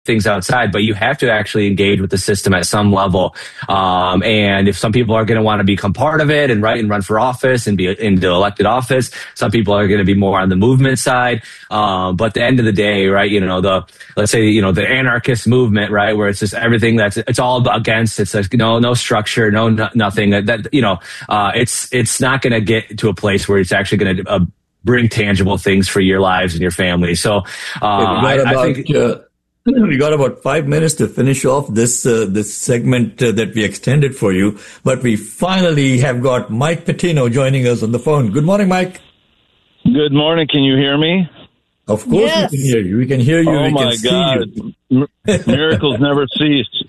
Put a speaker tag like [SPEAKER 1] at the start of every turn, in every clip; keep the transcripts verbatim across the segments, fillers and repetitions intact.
[SPEAKER 1] things outside, but you have to actually engage with the system at some level. Um, and if some people are going to want to become part of it and right and run for office and be into elected office, some people are going to be more on the movement side. Um, but at the end of the day, right, you know, the, let's say, you know, the anarchist movement, right, where it's just everything that's, it's all against, it's like, no, no structure, no, no nothing that, that, you know, uh, it's, it's not going to get to a place where it's actually going to uh, bring tangible things for your lives and your family. So, uh, I,
[SPEAKER 2] about,
[SPEAKER 1] I think,
[SPEAKER 2] uh, we got about five minutes to finish off this uh, this segment uh, that we extended for you, but we finally have got Mike Patino joining us on the phone. Good morning, Mike.
[SPEAKER 3] Good morning. Can you hear me?
[SPEAKER 2] Of course, yes. We can hear you. We can hear you.
[SPEAKER 3] Oh
[SPEAKER 2] we
[SPEAKER 3] my
[SPEAKER 2] can
[SPEAKER 3] God!
[SPEAKER 2] See you.
[SPEAKER 3] Miracles never cease.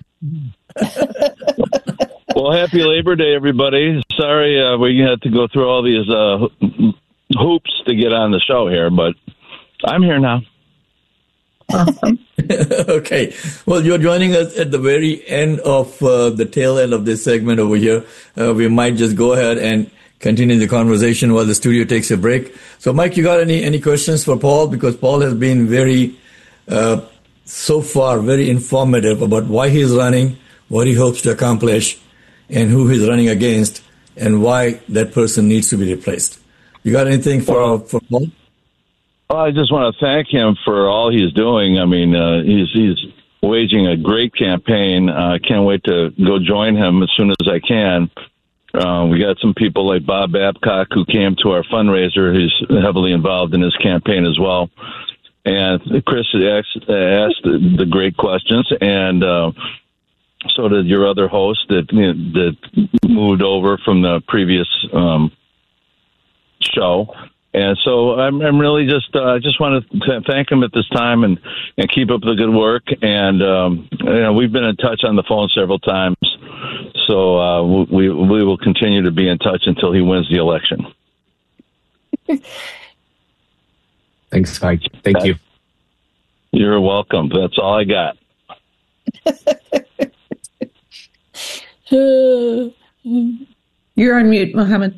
[SPEAKER 3] Well, happy Labor Day, everybody. Sorry uh, we had to go through all these uh, hoops to get on the show here, but I'm here now.
[SPEAKER 2] Okay. Well, you're joining us at the very end of uh, the tail end of this segment over here. Uh, we might just go ahead and continue the conversation while the studio takes a break. So, Mike, you got any, any questions for Paul? Because Paul has been very, uh, so far, very informative about why he's running, what he hopes to accomplish, and who he's running against, and why that person needs to be replaced. You got anything for, for Paul?
[SPEAKER 3] Well, I just want to thank him for all he's doing. I mean, uh, he's he's waging a great campaign. I uh, can't wait to go join him as soon as I can. Uh, we got some people like Bob Babcock who came to our fundraiser. He's heavily involved in his campaign as well. And Chris asked, asked the great questions, and uh, so did your other host that you know, that moved over from the previous um, show. And so I'm, I'm really just, I uh, just want to thank him at this time and, and keep up the good work. And, um, you know, we've been in touch on the phone several times. So uh, we, we will continue to be in touch until he wins the election.
[SPEAKER 1] Thanks, Mike. Thank That's, you.
[SPEAKER 3] You're welcome. That's all I got.
[SPEAKER 4] You're on mute, Mohammed.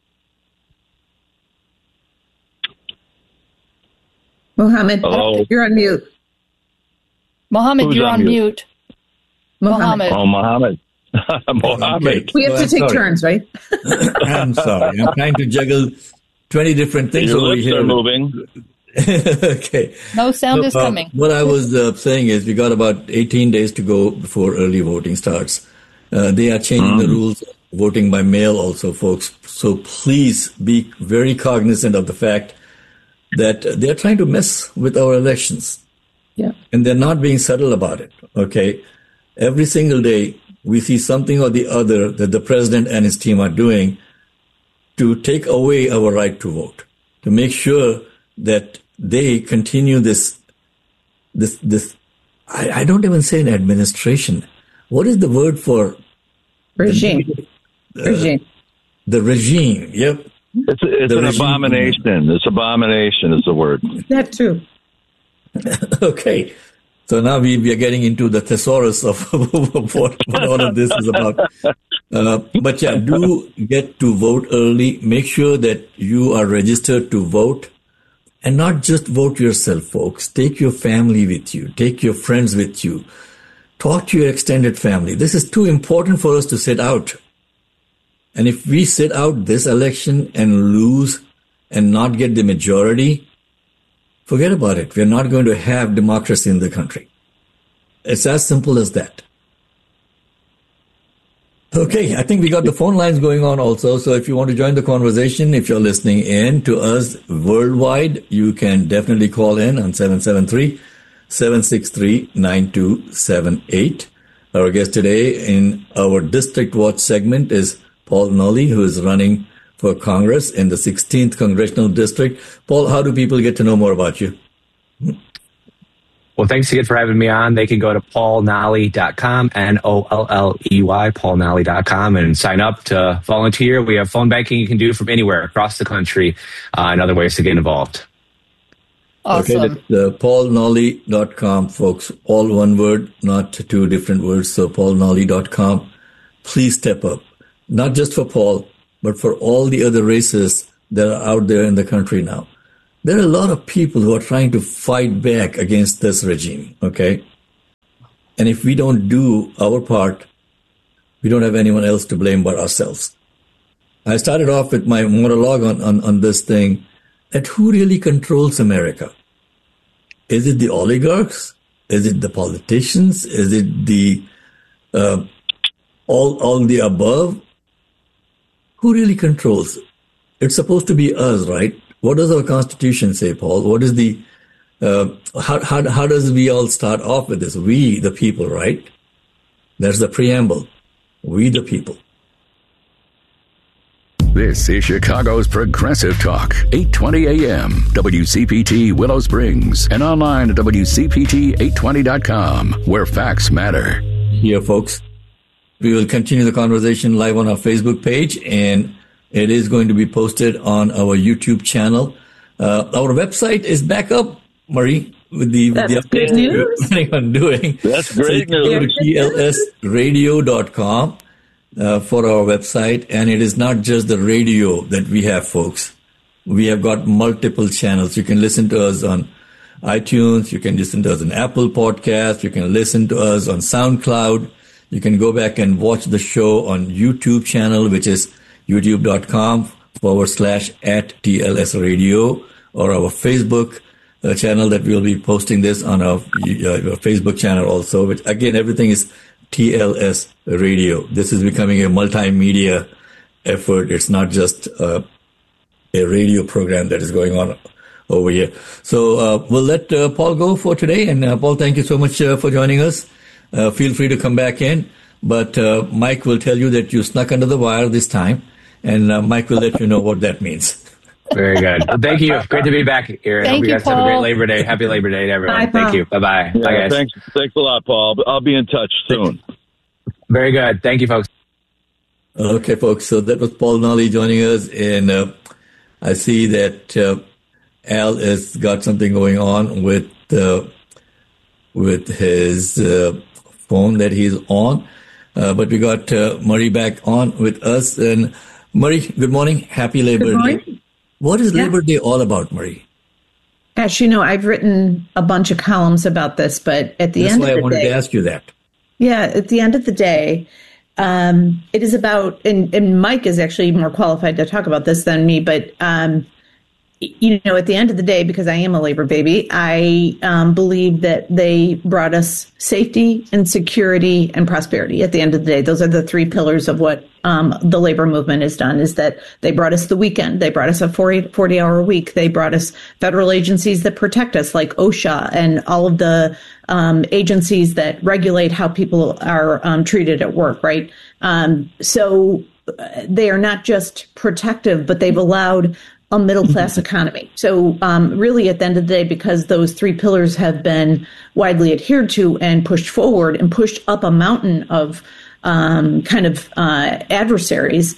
[SPEAKER 4] Mohammed,
[SPEAKER 3] Hello?
[SPEAKER 4] You're on mute.
[SPEAKER 5] Mohammed,
[SPEAKER 3] Who's
[SPEAKER 5] you're
[SPEAKER 3] on
[SPEAKER 5] on
[SPEAKER 3] mute?
[SPEAKER 5] mute.
[SPEAKER 4] Mohammed.
[SPEAKER 3] Oh, Mohammed. Mohammed.
[SPEAKER 4] We have
[SPEAKER 2] Oh,
[SPEAKER 4] to
[SPEAKER 2] I'm
[SPEAKER 4] take
[SPEAKER 2] sorry.
[SPEAKER 4] turns, right?
[SPEAKER 2] I'm sorry. I'm trying to juggle twenty different things
[SPEAKER 3] Your
[SPEAKER 2] over
[SPEAKER 3] lips
[SPEAKER 2] here.
[SPEAKER 3] are moving.
[SPEAKER 2] Okay.
[SPEAKER 5] No sound
[SPEAKER 2] So,
[SPEAKER 5] is
[SPEAKER 2] uh,
[SPEAKER 5] coming.
[SPEAKER 2] What I was uh, saying is we got about eighteen days to go before early voting starts. Uh, they are changing
[SPEAKER 3] Mm.
[SPEAKER 2] the rules of voting by mail also, folks. So please be very cognizant of the fact that they're trying to mess with our elections.
[SPEAKER 4] Yeah.
[SPEAKER 2] And they're not being subtle about it, okay? Every single day, we see something or the other that the president and his team are doing to take away our right to vote, to make sure that they continue this, this, this, I, I don't even say an administration. What is the word for?
[SPEAKER 4] Regime.
[SPEAKER 2] The, uh,
[SPEAKER 4] regime.
[SPEAKER 2] The regime, yep.
[SPEAKER 3] It's, it's
[SPEAKER 2] The
[SPEAKER 3] an
[SPEAKER 2] regime.
[SPEAKER 3] abomination. It's abomination is the word.
[SPEAKER 4] That too.
[SPEAKER 2] Okay. So now we, we are getting into the thesaurus of what, what all of this is about. Uh, but yeah, do get to vote early. Make sure that you are registered to vote. And not just vote yourself, folks. Take your family with you. Take your friends with you. Talk to your extended family. This is too important for us to sit out. And if we sit out this election and lose and not get the majority, forget about it. We're not going to have democracy in the country. It's as simple as that. Okay, I think we got the phone lines going on also. So if you want to join the conversation, if you're listening in to us worldwide, you can definitely call in on seven seven three, seven six three, nine two seven eight. Our guest today in our District Watch segment is Paul Nolle, who is running for Congress in the sixteenth Congressional District. Paul, how do people get to know more about you?
[SPEAKER 1] Well, thanks again for having me on. They can go to paul nolle dot com, N O L L E Y, paul nolle dot com, and sign up to volunteer. We have phone banking you can do from anywhere across the country uh, and other ways to get involved.
[SPEAKER 5] Awesome.
[SPEAKER 2] Okay, that's uh, paul nolle dot com, folks. All one word, not two different words. So paul nolle dot com. Please step up. Not just for Paul, but for all the other races that are out there in the country now. There are a lot of people who are trying to fight back against this regime, okay? And if we don't do our part, we don't have anyone else to blame but ourselves. I started off with my monologue on, on, on this thing, that who really controls America? Is it the oligarchs? Is it the politicians? Is it the uh, all all the above? Who really controls? It's supposed to be us, right? What does our Constitution say, Paul? What is the uh, how how how does we all start off with this? We, the people, right? That's the preamble. We, the people.
[SPEAKER 6] This is Chicago's Progressive Talk, eight twenty A M, W C P T Willow Springs, and online at W C P T eight twenty dot com, where facts matter.
[SPEAKER 2] Here, folks, we will continue the conversation live on our Facebook page, and it is going to be posted on our YouTube channel. Uh, our website is back up, Marie, with the, with the updates that we're planning on doing.
[SPEAKER 3] That's great
[SPEAKER 2] so
[SPEAKER 3] news.
[SPEAKER 2] Go to T L S radio dot com. Uh, for our website, and it is not just the radio that we have, folks. We have got multiple channels. You can listen to us on iTunes. You can listen to us on Apple Podcasts. You can listen to us on SoundCloud. You can go back and watch the show on YouTube channel, which is youtube dot com forward slash at T L S radio, or our Facebook uh, channel that we'll be posting this on our, uh, our Facebook channel also, which again, everything is T L S radio. This is becoming a multimedia effort. It's not just uh, a radio program that is going on over here. So uh, we'll let uh, Paul go for today. And uh, Paul, thank you so much uh, for joining us. Uh, feel free to come back in. But uh, Mike will tell you that you snuck under the wire this time. And uh, Mike will let you know what that means.
[SPEAKER 1] Very good. Thank you. Great to be back here. I
[SPEAKER 5] Thank
[SPEAKER 1] hope you
[SPEAKER 5] you,
[SPEAKER 1] guys have a great
[SPEAKER 5] Paul.
[SPEAKER 1] Labor Day. Happy Labor Day to everyone.
[SPEAKER 4] Bye, Paul.
[SPEAKER 1] Thank you. Bye-bye.
[SPEAKER 3] Yeah,
[SPEAKER 1] Bye, guys.
[SPEAKER 3] Thanks, thanks a lot, Paul. I'll be in touch soon.
[SPEAKER 1] Very good. Thank you, folks.
[SPEAKER 2] Okay, folks. So that was Paul Nolly joining us. And uh, I see that uh, Al has got something going on with uh, with his uh, phone that he's on. Uh, but we got uh, Murray back on with us. And Murray, good morning. Happy Labor
[SPEAKER 4] Good morning.
[SPEAKER 2] Day. What is
[SPEAKER 4] Yeah.
[SPEAKER 2] Labor Day all about, Murray?
[SPEAKER 4] As you know, I've written a bunch of columns about this, but at the
[SPEAKER 2] That's
[SPEAKER 4] end
[SPEAKER 2] why
[SPEAKER 4] of
[SPEAKER 2] I
[SPEAKER 4] the
[SPEAKER 2] wanted
[SPEAKER 4] day,
[SPEAKER 2] to ask you that.
[SPEAKER 4] yeah, at the end of the day, um, it is about, and, and Mike is actually more qualified to talk about this than me, but um, you know, at the end of the day, because I am a labor baby, I um, believe that they brought us safety and security and prosperity. At the end of the day, those are the three pillars of what um, the labor movement has done, is that they brought us the weekend. They brought us a forty hour week. They brought us federal agencies that protect us, like OSHA and all of the um, agencies that regulate how people are um, treated at work, right? Um, so they are not just protective, but they've allowed a middle class economy. So um, really at the end of the day, because those three pillars have been widely adhered to and pushed forward and pushed up a mountain of um, kind of uh, adversaries,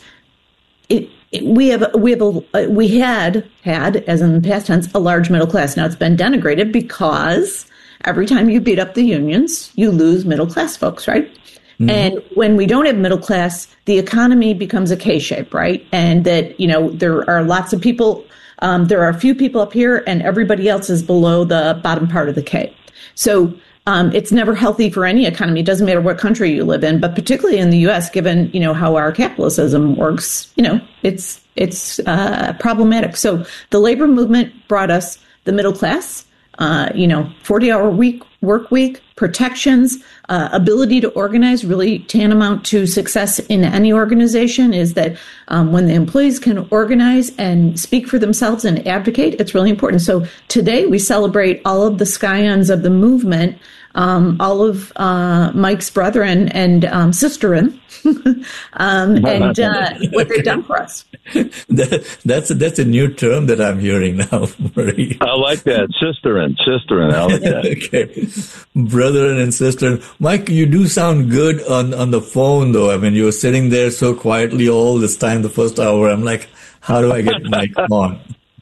[SPEAKER 4] it, it, we have we have a, we had had, as in the past tense, a large middle class. Now it's been denigrated because every time you beat up the unions, you lose middle class folks, right? Mm-hmm. And when we don't have middle class, the economy becomes a K-shape, right? And that, you know, there are lots of people, um, there are a few people up here and everybody else is below the bottom part of the K. So um, it's never healthy for any economy. It doesn't matter what country you live in, but particularly in the U S, given, you know, how our capitalism works, you know, it's, it's uh, problematic. So the labor movement brought us the middle class, uh, you know, forty hour week, work week, protections, uh, ability to organize, really tantamount to success in any organization is that um, when the employees can organize and speak for themselves and advocate, it's really important. So today we celebrate all of the scions of the movement, um, all of uh, Mike's brethren and um, sisterin, um, and uh, what they've done for us.
[SPEAKER 2] that, that's, a, that's a new term that I'm hearing now, Marie.
[SPEAKER 3] I like that. Sisterin, sisterin. I like that.
[SPEAKER 2] Okay. Brethren and sister. Mike, you do sound good on, on the phone, though. I mean, you were sitting there so quietly all this time, the first hour. I'm like, how do I get Mike on?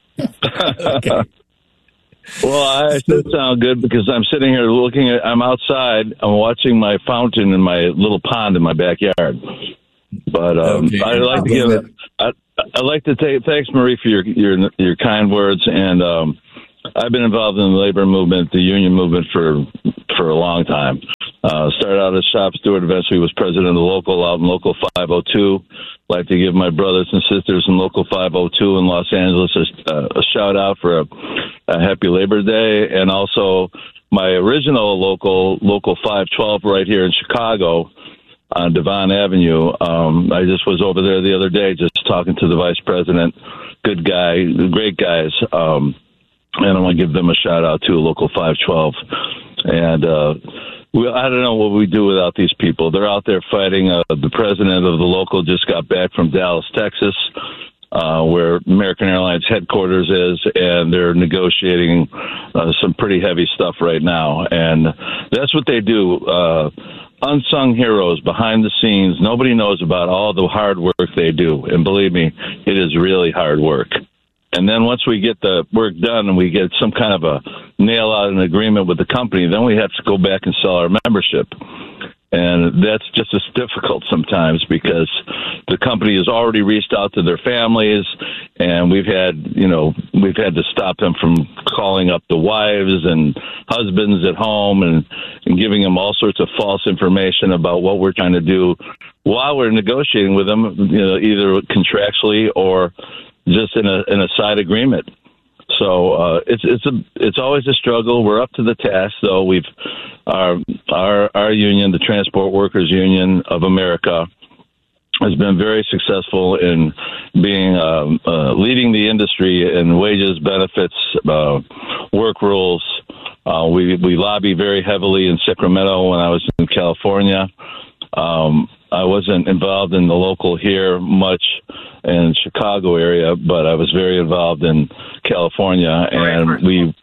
[SPEAKER 2] Okay.
[SPEAKER 3] Well, I should sound good because I'm sitting here looking at, I'm outside, I'm watching my fountain in my little pond in my backyard. But um,
[SPEAKER 2] Okay.
[SPEAKER 3] I'd like to give, I, I'd like to take, thanks, Marie, for your, your, your kind words. And um, I've been involved in the labor movement, the union movement for, for a long time. Uh, started out as shop steward, eventually was president of the local out in Local five oh two. Like to give my brothers and sisters in Local five oh two in Los Angeles a, a shout out for a, a happy Labor Day, and also my original local, Local five twelve right here in Chicago on Devon Avenue. Um, I just was over there the other day just talking to the vice president. Good guy, great guys. Um, and I want to give them a shout out too, Local five twelve. And, uh, We, I don't know what we do without these people. They're out there fighting. Uh, the president of the local just got back from Dallas, Texas, uh, where American Airlines headquarters is, and they're negotiating uh, some pretty heavy stuff right now. And that's what they do. Uh, unsung heroes behind the scenes. Nobody knows about all the hard work they do. And believe me, it is really hard work. And then once we get the work done and we get some kind of a nail out an agreement with the company, then we have to go back and sell our membership. And that's just as difficult sometimes because the company has already reached out to their families, and we've had, you know, we've had to stop them from calling up the wives and husbands at home and, and giving them all sorts of false information about what we're trying to do while we're negotiating with them, you know, either contractually or just in a in a side agreement. So uh, it's it's a it's always a struggle. We're up to the task, though. We've our our our union, the Transport Workers Union of America, has been very successful in being um, uh, leading the industry in wages, benefits, uh, work rules. Uh, we we lobby very heavily in Sacramento when I was in California. Um, I wasn't involved in the local here much in Chicago area, but I was very involved in California, and we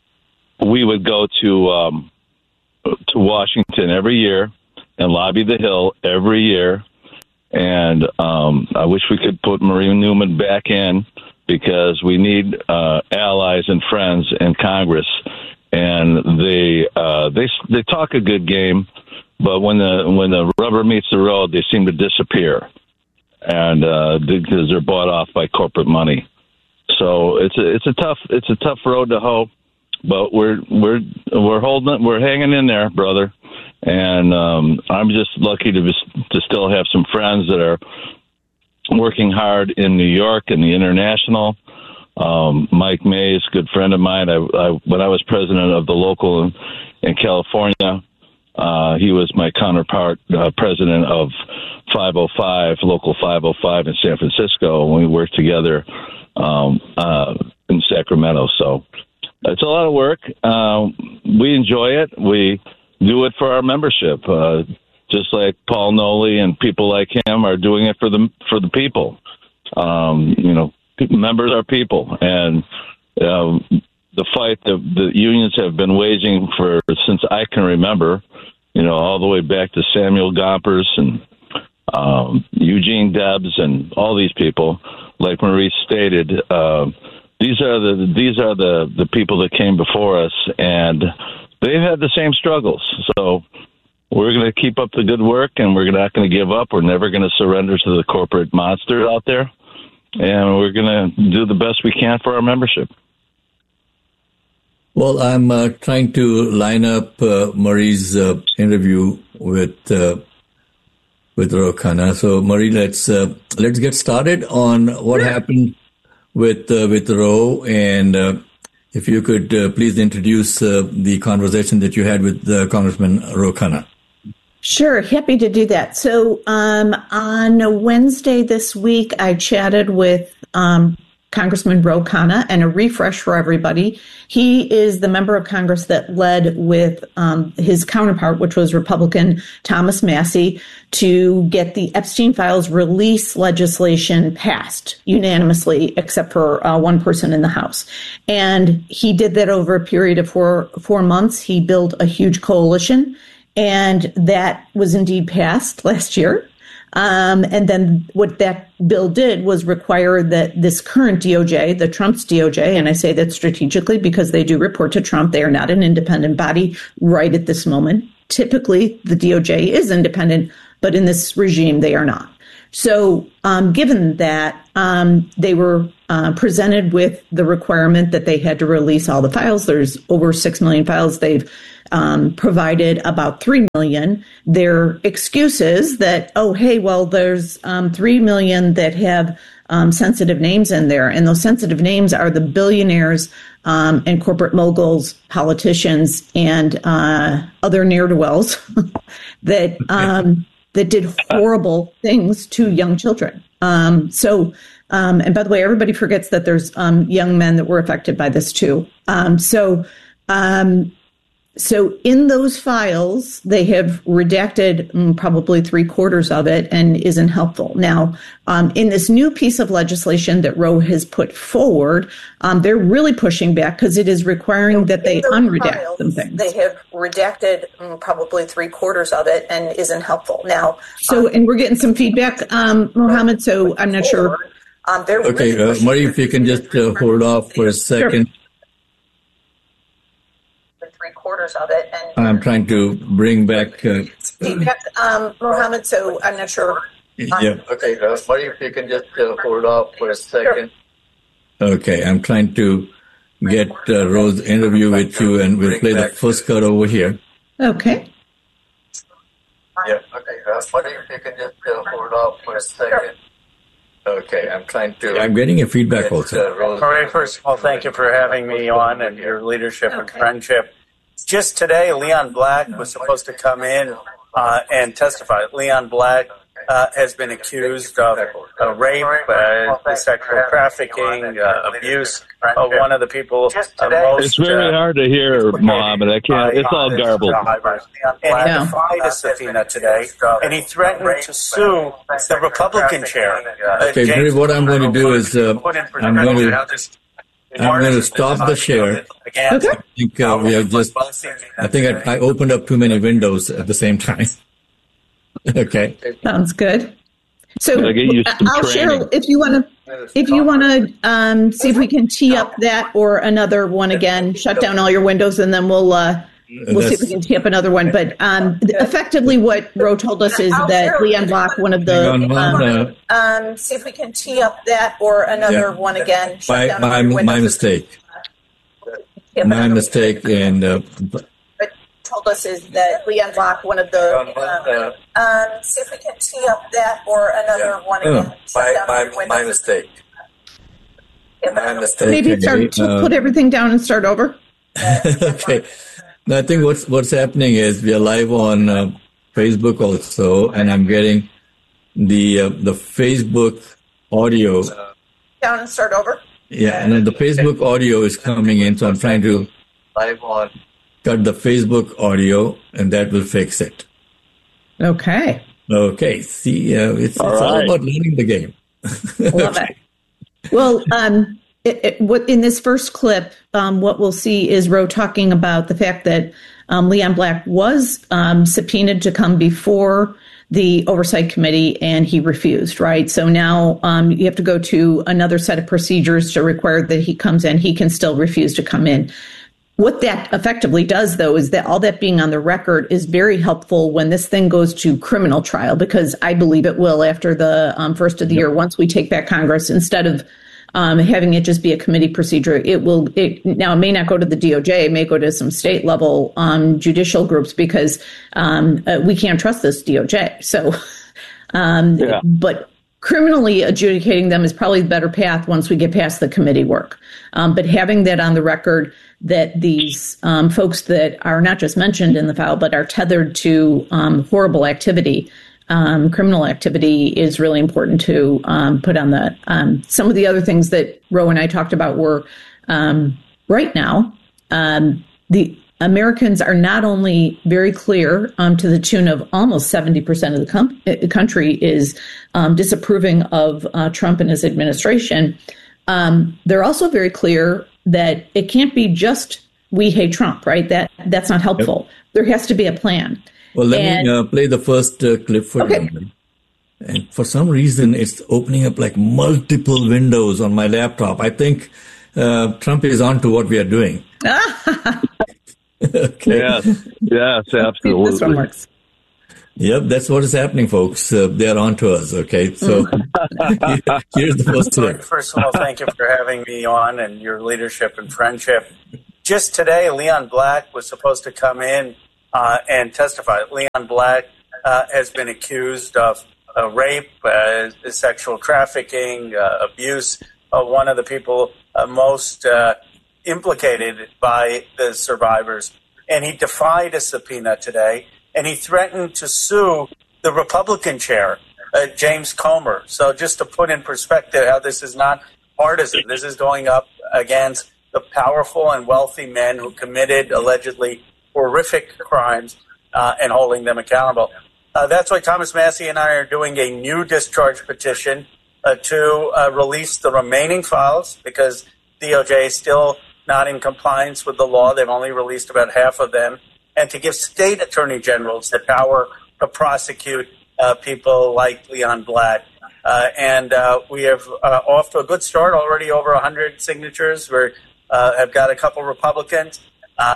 [SPEAKER 3] we would go to um, to Washington every year and lobby the Hill every year. And um, I wish we could put Marie Newman back in because we need uh, allies and friends in Congress, and they uh, they they talk a good game. But when the when the rubber meets the road, they seem to disappear, and uh, because they're bought off by corporate money. So it's a it's a tough it's a tough road to hoe, but we're we're we're holding we're hanging in there, brother. And um, I'm just lucky to to still have some friends that are working hard in New York and the International. Um, Mike Mays, good friend of mine. I, I when I was president of the local in, in California. Uh, he was my counterpart, uh, president of five oh five, Local five oh five in San Francisco, when we worked together um, uh, in Sacramento. So it's a lot of work. Uh, we enjoy it. We do it for our membership, uh, just like Paul Noli and people like him are doing it for the for the people. Um, you know, members are people, and uh, the fight that the unions have been waging for since I can remember. You know, all the way back to Samuel Gompers and um, Eugene Debs and all these people. Like Maurice stated, uh, these are the these are the, the people that came before us, and they've had the same struggles. So we're going to keep up the good work, and we're not going to give up. We're never going to surrender to the corporate monster out there, and we're going to do the best we can for our membership.
[SPEAKER 2] Well, I'm uh, trying to line up uh, Marie's uh, interview with uh, with Ro Khanna. So, Marie, let's uh, let's get started on what happened with uh, with Ro, and uh, if you could uh, please introduce uh, the conversation that you had with uh, Congressman Ro Khanna.
[SPEAKER 4] Sure, happy to do that. So, um, on Wednesday this week, I chatted with Um, Congressman Ro Khanna, and a refresh for everybody. He is the member of Congress that led with um, his counterpart, which was Republican Thomas Massie, to get the Epstein Files release legislation passed unanimously, except for uh, one person in the House. And he did that over a period of four four months. He built a huge coalition, and that was indeed passed last year. Um, and then what that bill did was require that this current D O J, the Trump's D O J, and I say that strategically because they do report to Trump, they are not an independent body right at this moment. Typically, the D O J is independent, but in this regime, they are not. So um, given that, um, they were uh, presented with the requirement that they had to release all the files. There's over six million files. They've um, provided about three million. Their excuses that, oh, hey, well, there's um, three million that have um, sensitive names in there. And those sensitive names are the billionaires um, and corporate moguls, politicians, and uh, other ne'er-do-wells that um, that did horrible things to young children. Um, so, um, and by the way, everybody forgets that there's um, young men that were affected by this too. Um, so, um, so in those files, they have redacted mm, probably three quarters of it and isn't helpful. Now, um, in this new piece of legislation that Roe has put forward, um, they're really pushing back because it is requiring that they unredact files, some things. They have redacted mm, probably three quarters of it and isn't helpful. Now, so, um, and we're getting some feedback, um, Mohammed, so I'm not sure. Um,
[SPEAKER 2] okay, really uh, Marie, if you can just uh, hold off for a second. Sure.
[SPEAKER 4] Three quarters of it. And
[SPEAKER 2] I'm trying to bring back uh,
[SPEAKER 4] feedback, um, Mohammed, so I'm not sure. Um,
[SPEAKER 2] yeah.
[SPEAKER 7] Okay, uh, Marie, if you can just uh, hold off for a second.
[SPEAKER 2] Sure. Okay, I'm trying to get uh, Rose's interview with you, and we'll play the first cut over here.
[SPEAKER 4] Okay.
[SPEAKER 7] Yeah. Okay, uh, Marie, if you can just uh, hold off for a second. Okay, I'm trying to.
[SPEAKER 2] I'm getting a feedback also.
[SPEAKER 7] Uh,
[SPEAKER 8] Marie, first of all, thank you for having me on and your leadership okay. and friendship. Just today, Leon Black was supposed to come in uh, and testify. Leon Black uh, has been accused of uh, rape, uh, sexual trafficking, uh, abuse of one of the people uh, most...
[SPEAKER 3] It's very uh, hard to hear, Mohammed. I can't. It's all garbled.
[SPEAKER 8] And he yeah. defied a subpoena today, and he threatened to sue the Republican chair. Uh,
[SPEAKER 2] okay, James what I'm going to do is uh, I'm going to... I'm going to stop the share.
[SPEAKER 4] Okay.
[SPEAKER 2] I think uh, we have just, I think I, I opened up too many windows at the same time. Okay.
[SPEAKER 4] Sounds good. So
[SPEAKER 3] I'll, get you some
[SPEAKER 4] I'll
[SPEAKER 3] training.
[SPEAKER 4] share if you want to, if you want to um, see if we can tee up that or another one again, shut down all your windows and then we'll, uh, we'll see if we can tee up another one. But um, effectively what Roe told us is that Leon Block, one of the,
[SPEAKER 2] on, um,
[SPEAKER 4] uh, um, see if we can tee up that or another yeah. one again.
[SPEAKER 2] Shut my, down my, all your my mistake. My mistake. And uh,
[SPEAKER 4] what told us is that Leon Block, one of the, um, um, see if we can tee up that or another yeah. one again.
[SPEAKER 7] Oh, my, my, my mistake. My mistake.
[SPEAKER 4] Maybe start to uh, put everything down and start over.
[SPEAKER 2] Okay. I think what's what's happening is we are live on uh, Facebook also, and I'm getting the uh, the Facebook audio
[SPEAKER 4] down and start over.
[SPEAKER 2] Yeah, and then the Facebook audio is coming in, so I'm trying to
[SPEAKER 7] live on
[SPEAKER 2] cut the Facebook audio, and that will fix it.
[SPEAKER 4] Okay.
[SPEAKER 2] Okay. See, uh, it's, it's all,
[SPEAKER 3] all
[SPEAKER 2] right.
[SPEAKER 3] right.
[SPEAKER 2] about learning the game.
[SPEAKER 4] Love
[SPEAKER 2] Okay.
[SPEAKER 4] it. Well, um. It, it, what in this first clip, um, what we'll see is Roe talking about the fact that um, Leon Black was um, subpoenaed to come before the Oversight Committee, and he refused, right? So now um, you have to go to another set of procedures to require that he comes in. He can still refuse to come in. What that effectively does, though, is that all that being on the record is very helpful when this thing goes to criminal trial, because I believe it will after the um, first of the yep. year, once we take back Congress, instead of Um, having it just be a committee procedure. It will, it, now it may not go to the D O J, it may go to some state level um, judicial groups because um, uh, we can't trust this D O J. So, um, yeah. but criminally adjudicating them is probably the better path once we get past the committee work. Um, but having that on the record that these um, folks that are not just mentioned in the file, but are tethered to um, horrible activity, Um, criminal activity is really important to um, put on the, um, some of the other things that Roe and I talked about were um, right now, um, the Americans are not only very clear um, to the tune of almost seventy percent of the com- country is um, disapproving of uh, Trump and his administration. Um, they're also very clear that it can't be just we hate Trump, right? That that's not helpful. Yep. There has to be a plan.
[SPEAKER 2] Well, let
[SPEAKER 4] and,
[SPEAKER 2] me uh, play the first uh, clip for
[SPEAKER 4] okay.
[SPEAKER 2] you. And for some reason, it's opening up like multiple windows on my laptop. I think uh, Trump is on to what we are doing.
[SPEAKER 3] Okay. Yes, yes, absolutely.
[SPEAKER 4] This one works.
[SPEAKER 2] Yep, that's what is happening, folks. Uh, they're on to us, okay? So here's the first clip.
[SPEAKER 8] First of all, thank you for having me on and your leadership and friendship. Just today, Leon Black was supposed to come in uh, and testify. Leon Black uh, has been accused of uh, rape, uh, sexual trafficking, uh, abuse. Uh, one of the people uh, most uh, implicated by the survivors. And he defied a subpoena today. And he threatened to sue the Republican chair, uh, James Comer. So just to put in perspective how this is not partisan, this is going up against the powerful and wealthy men who committed allegedly horrific crimes uh, and holding them accountable. Uh, that's why Thomas Massie and I are doing a new discharge petition uh, to uh, release the remaining files because D O J is still not in compliance with the law. They've only released about half of them. And to give state attorney generals the power to prosecute uh, people like Leon Black. Uh, and uh, we have uh, off to a good start, already over one hundred signatures. We uh, have got a couple Republicans. Uh,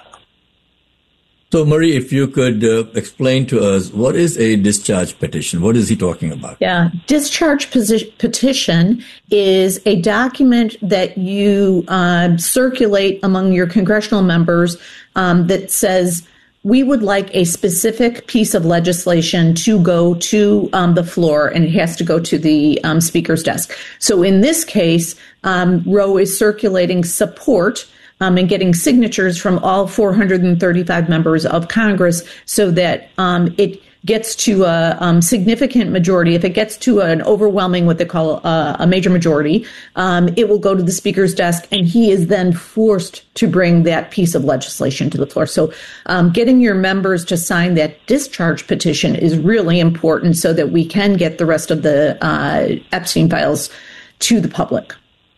[SPEAKER 2] so, Marie, if you could uh, explain to us, what is a discharge petition? What is he talking about?
[SPEAKER 4] Yeah, discharge posi- petition is a document that you uh, circulate among your congressional members um, that says, we would like a specific piece of legislation to go to um, the floor, and it has to go to the um, speaker's desk. So in this case, um, Roe is circulating support um, and getting signatures from all four hundred thirty-five members of Congress so that um, it gets to a um, significant majority. If it gets to an overwhelming, what they call a, a major majority, um, it will go to the speaker's desk, and he is then forced to bring that piece of legislation to the floor. So um, getting your members to sign that discharge petition is really important so that we can get the rest of the uh, Epstein files to the public.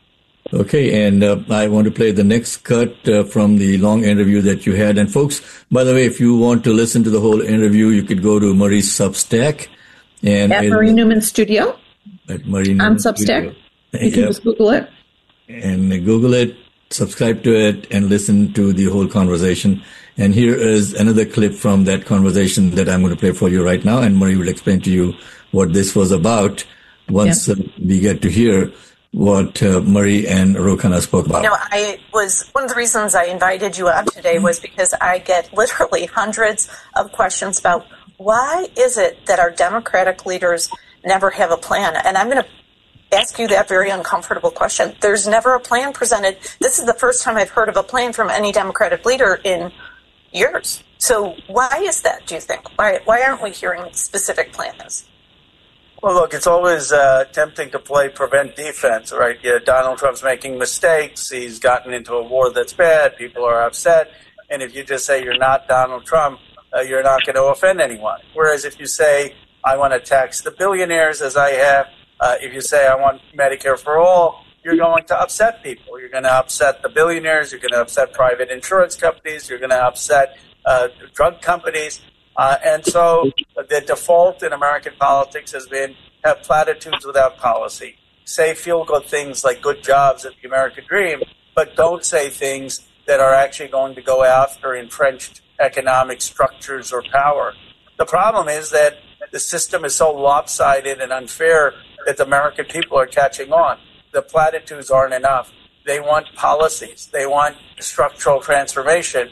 [SPEAKER 2] Okay, and uh, I want to play the next cut uh, from the long interview that you had. And folks, by the way, if you want to listen to the whole interview, you could go to Marie's Substack. And
[SPEAKER 4] at Marie Newman Studio.
[SPEAKER 2] At Marie Newman
[SPEAKER 4] on Substack. You can yep. just Google it.
[SPEAKER 2] And Google it, subscribe to it, and listen to the whole conversation. And here is another clip from that conversation that I'm going to play for you right now. And Marie will explain to you what this was about once yep. uh, we get to hear what uh, Marie and Ro Khanna spoke about.
[SPEAKER 9] You know, I was, one of the reasons I invited you on today was because I get literally hundreds of questions about why is it that our Democratic leaders never have a plan? And I'm going to ask you that very uncomfortable question. There's never a plan presented. This is the first time I've heard of a plan from any Democratic leader in years. So why is that, do you think? Why, why aren't we hearing specific plans?
[SPEAKER 8] Well, look, it's always uh, tempting to play prevent defense, right? Yeah, Donald Trump's making mistakes. He's gotten into a war that's bad. People are upset. And if you just say you're not Donald Trump, uh, you're not going to offend anyone. Whereas if you say, I want to tax the billionaires as I have, uh, if you say I want Medicare for all, you're going to upset people. You're going to upset the billionaires. You're going to upset private insurance companies. You're going to upset uh, drug companies. Uh, and so the default in American politics has been have platitudes without policy. Say feel-good things like good jobs and the American dream, but don't say things that are actually going to go after entrenched economic structures or power. The problem is that the system is so lopsided and unfair that the American people are catching on. The platitudes aren't enough. They want policies. They want structural transformation.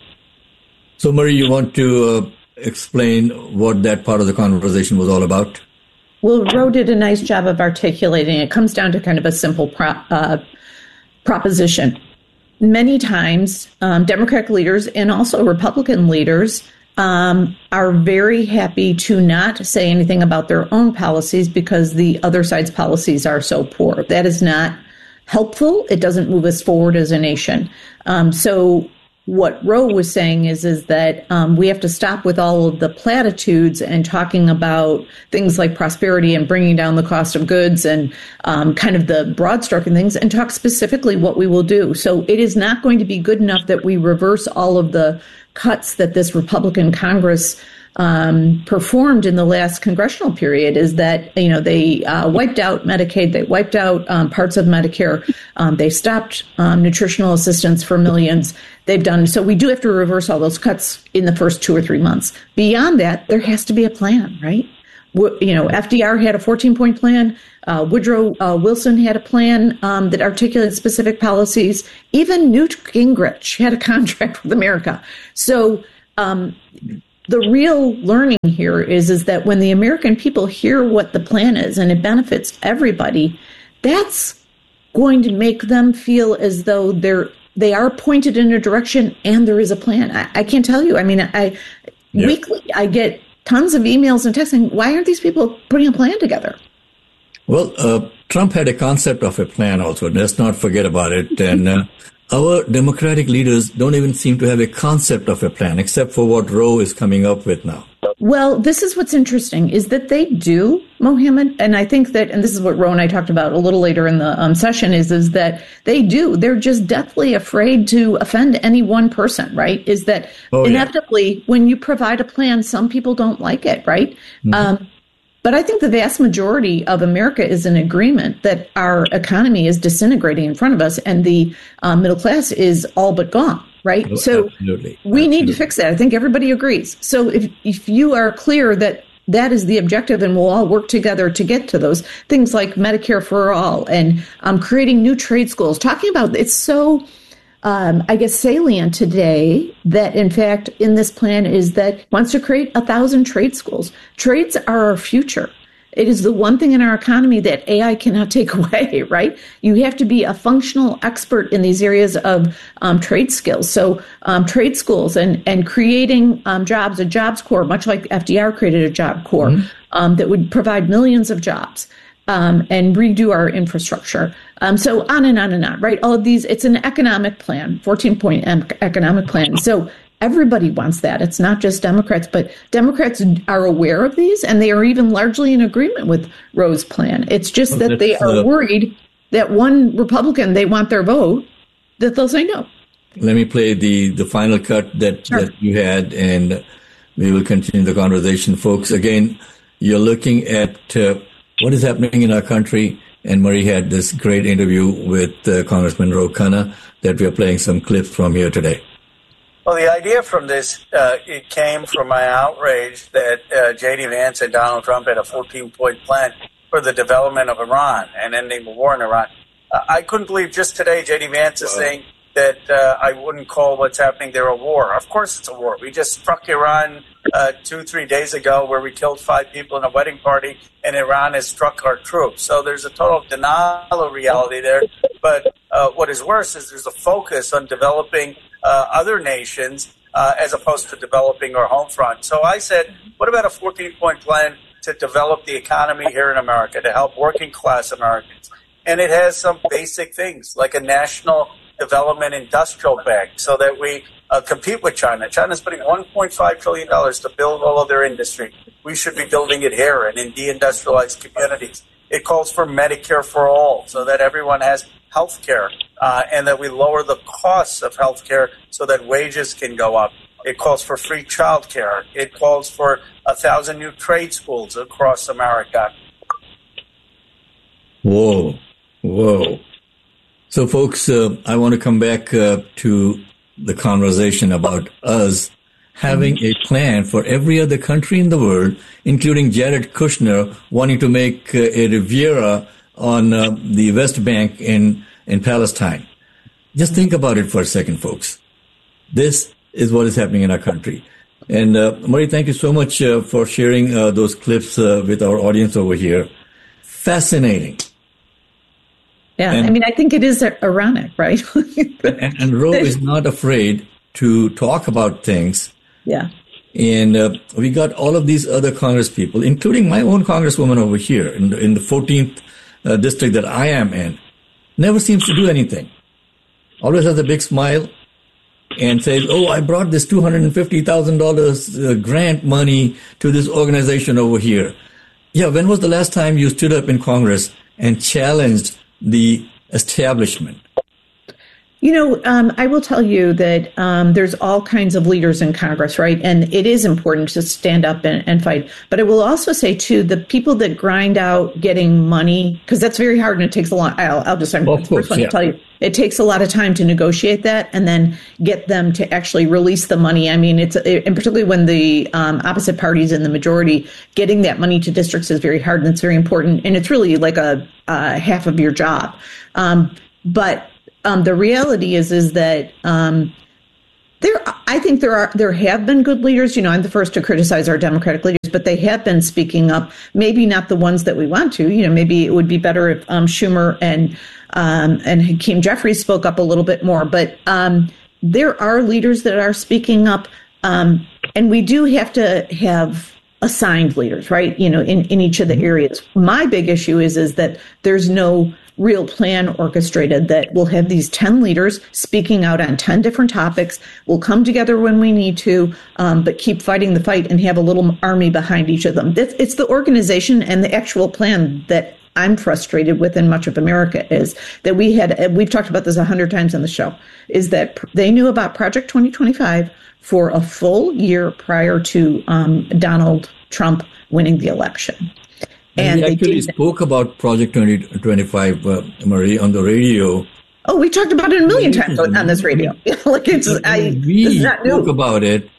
[SPEAKER 2] So, Marie, you want to uh, explain what that part of the conversation was all about?
[SPEAKER 4] Well, Ro did a nice job of articulating it. It comes down to kind of a simple pro, uh, proposition. Many times, um, Democratic leaders and also Republican leaders um, are very happy to not say anything about their own policies because the other side's policies are so poor. That is not helpful. It doesn't move us forward as a nation. Um, so what Ro was saying is, is that um, we have to stop with all of the platitudes and talking about things like prosperity and bringing down the cost of goods and um, kind of the broad stroke and things, and talk specifically what we will do. So it is not going to be good enough that we reverse all of the cuts that this Republican Congress um, performed in the last congressional period is that, you know, they uh, wiped out Medicaid, they wiped out um, parts of Medicare, um, they stopped um, nutritional assistance for millions. They've done, so we do have to reverse all those cuts in the first two or three months. Beyond that, there has to be a plan, right? You know, F D R had a fourteen-point plan. Uh, Woodrow uh, Wilson had a plan um, that articulated specific policies. Even Newt Gingrich had a contract with America. So um, the real learning here is, is that when the American people hear what the plan is and it benefits everybody, that's going to make them feel as though they're they are pointed in a direction and there is a plan. I, I can't tell you. I mean, I yep. weekly I get tons of emails and texts saying, why aren't these people putting a plan together?
[SPEAKER 2] Well, uh, Trump had a concept of a plan also. Let's not forget about it. And uh, our Democratic leaders don't even seem to have a concept of a plan, except for what Roe is coming up with now.
[SPEAKER 4] Well, this is what's interesting, is that they do, Mohammed, and I think that, and this is what Roe and I talked about a little later in the um, session, is, is that they do. They're just deathly afraid to offend any one person, right? Is that oh, inevitably, yeah. when you provide a plan, some people don't like it, right? Mm-hmm. Um, but I think the vast majority of America is in agreement that our economy is disintegrating in front of us and the uh, middle class is all but gone. Right.
[SPEAKER 2] Oh,
[SPEAKER 4] so
[SPEAKER 2] absolutely.
[SPEAKER 4] we
[SPEAKER 2] absolutely.
[SPEAKER 4] need to fix that. I think everybody agrees. So if, if you are clear that that is the objective and we'll all work together to get to those things like Medicare for all and um, creating new trade schools, talking about it's so, um, I guess, salient today that, in fact, in this plan is that wants to create a thousand trade schools. Trades are our future. It is the one thing in our economy that A I cannot take away, right? You have to be a functional expert in these areas of um, trade skills. So um, trade schools and, and creating um, jobs, a jobs corps, much like F D R created a job corps mm-hmm. um, that would provide millions of jobs um, and redo our infrastructure. Um, so on and on and on, right? All of these, it's an economic plan, fourteen-point economic plan. So everybody wants that. It's not just Democrats, but Democrats are aware of these, and they are even largely in agreement with Roe's plan. It's just that they are worried that one Republican, they want their vote, that they'll say no.
[SPEAKER 2] Let me play the, the final cut that, sure. that you had, and we will continue the conversation. Folks, again, you're looking at uh, what is happening in our country, and Marie had this great interview with uh, Congressman Ro Khanna that we are playing some clips from here today.
[SPEAKER 8] Well, the idea from this, uh, it came from my outrage that uh, J D Vance and Donald Trump had a fourteen-point plan for the development of Iran and ending the war in Iran. Uh, I couldn't believe just today J D Vance is saying that uh, I wouldn't call what's happening there a war. Of course it's a war. We just struck Iran uh, two, three days ago where we killed five people in a wedding party, and Iran has struck our troops. So there's a total denial of reality there. But uh, what is worse is there's a focus on developing Uh, other nations uh, as opposed to developing our home front. So I said, what about a fourteen-point plan to develop the economy here in America, to help working-class Americans? And it has some basic things, like a national development industrial bank so that we uh, compete with China. China's putting one point five trillion dollars to build all of their industry. We should be building it here and in de-industrialized communities. It calls for Medicare for all so that everyone has health care uh, and that we lower the costs of health care so that wages can go up. It calls for free child care. It calls for a thousand new trade schools across America.
[SPEAKER 2] Whoa, whoa. So, folks, uh, I want to come back uh, to the conversation about us having a plan for every other country in the world, including Jared Kushner wanting to make uh, a Riviera on uh, the West Bank in, in Palestine. Just think about it for a second, folks. This is what is happening in our country. And uh, Marie, thank you so much uh, for sharing uh, those clips uh, with our audience over here. Fascinating.
[SPEAKER 4] Yeah, and, I mean, I think it is ironic, right?
[SPEAKER 2] and, and Roe is not afraid to talk about things.
[SPEAKER 4] Yeah.
[SPEAKER 2] And uh, we got all of these other Congress people, including my own Congresswoman over here in the, in the fourteenth uh, district that I am in, never seems to do anything. Always has a big smile and says, oh, I brought this two hundred fifty thousand dollars uh, grant money to this organization over here. Yeah, when was the last time you stood up in Congress and challenged the establishment?
[SPEAKER 4] You know, um, I will tell you that um, there's all kinds of leaders in Congress, right? And it is important to stand up and, and fight. But I will also say, too, the people that grind out getting money, because that's very hard and it takes a lot. I'll, I'll just, I'm the first one to tell you, it takes a lot of time to negotiate that and then get them to actually release the money. I mean, it's, and particularly when the um, opposite parties in the majority, getting that money to districts is very hard and it's very important. And it's really like a, a half of your job. Um, but Um, the reality is, is that um, there. I think there are there have been good leaders. You know, I'm the first to criticize our Democratic leaders, but they have been speaking up. Maybe not the ones that we want to. You know, maybe it would be better if um, Schumer and um, and Hakeem Jeffries spoke up a little bit more. But um, there are leaders that are speaking up, um, and we do have to have assigned leaders, right? You know, in, in each of the areas. My big issue is is that there's no real plan orchestrated that will have these ten leaders speaking out on ten different topics. We'll come together when we need to, um, but keep fighting the fight and have a little army behind each of them. It's, it's the organization and the actual plan that I'm frustrated with in much of America is that we had, we've talked about this a hundred times on the show, is that they knew about Project twenty twenty-five for a full year prior to um, Donald Trump winning the election.
[SPEAKER 2] And, and we actually spoke about Project twenty twenty-five, uh, Marie, on the radio.
[SPEAKER 4] Oh, we talked about it a million times on this radio. like it's, I,
[SPEAKER 2] we
[SPEAKER 4] it's not new.
[SPEAKER 2] spoke about it.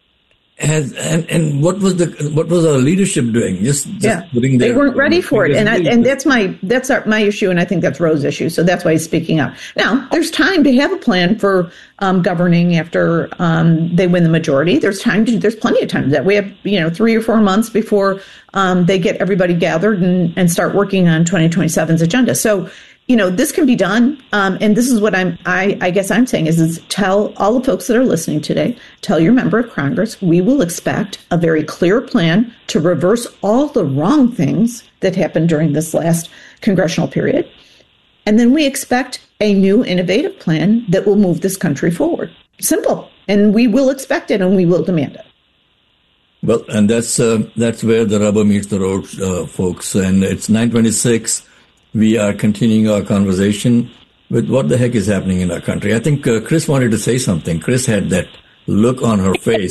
[SPEAKER 2] As, and and what was the what was our leadership doing? Just, just
[SPEAKER 4] yeah,
[SPEAKER 2] putting their,
[SPEAKER 4] they weren't ready for it, and I, and that's my that's our, my issue, and I think that's Roe's issue. So that's why he's speaking up. Now, there's time to have a plan for um, governing after um, they win the majority. There's time to there's plenty of time to that. We have you know three or four months before um, they get everybody gathered and, and start working on twenty twenty-seven's agenda. So. You know, this can be done. Um, and this is what I'm, I, I guess I'm saying is, is tell all the folks that are listening today, tell your member of Congress, we will expect a very clear plan to reverse all the wrong things that happened during this last congressional period. And then we expect a new innovative plan that will move this country forward. Simple. And we will expect it and we will demand it.
[SPEAKER 2] Well, and that's, uh, that's where the rubber meets the road, uh, folks. And it's nine twenty-six. We are continuing our conversation with what the heck is happening in our country. I think uh, Chris wanted to say something. Chris had that look on her face.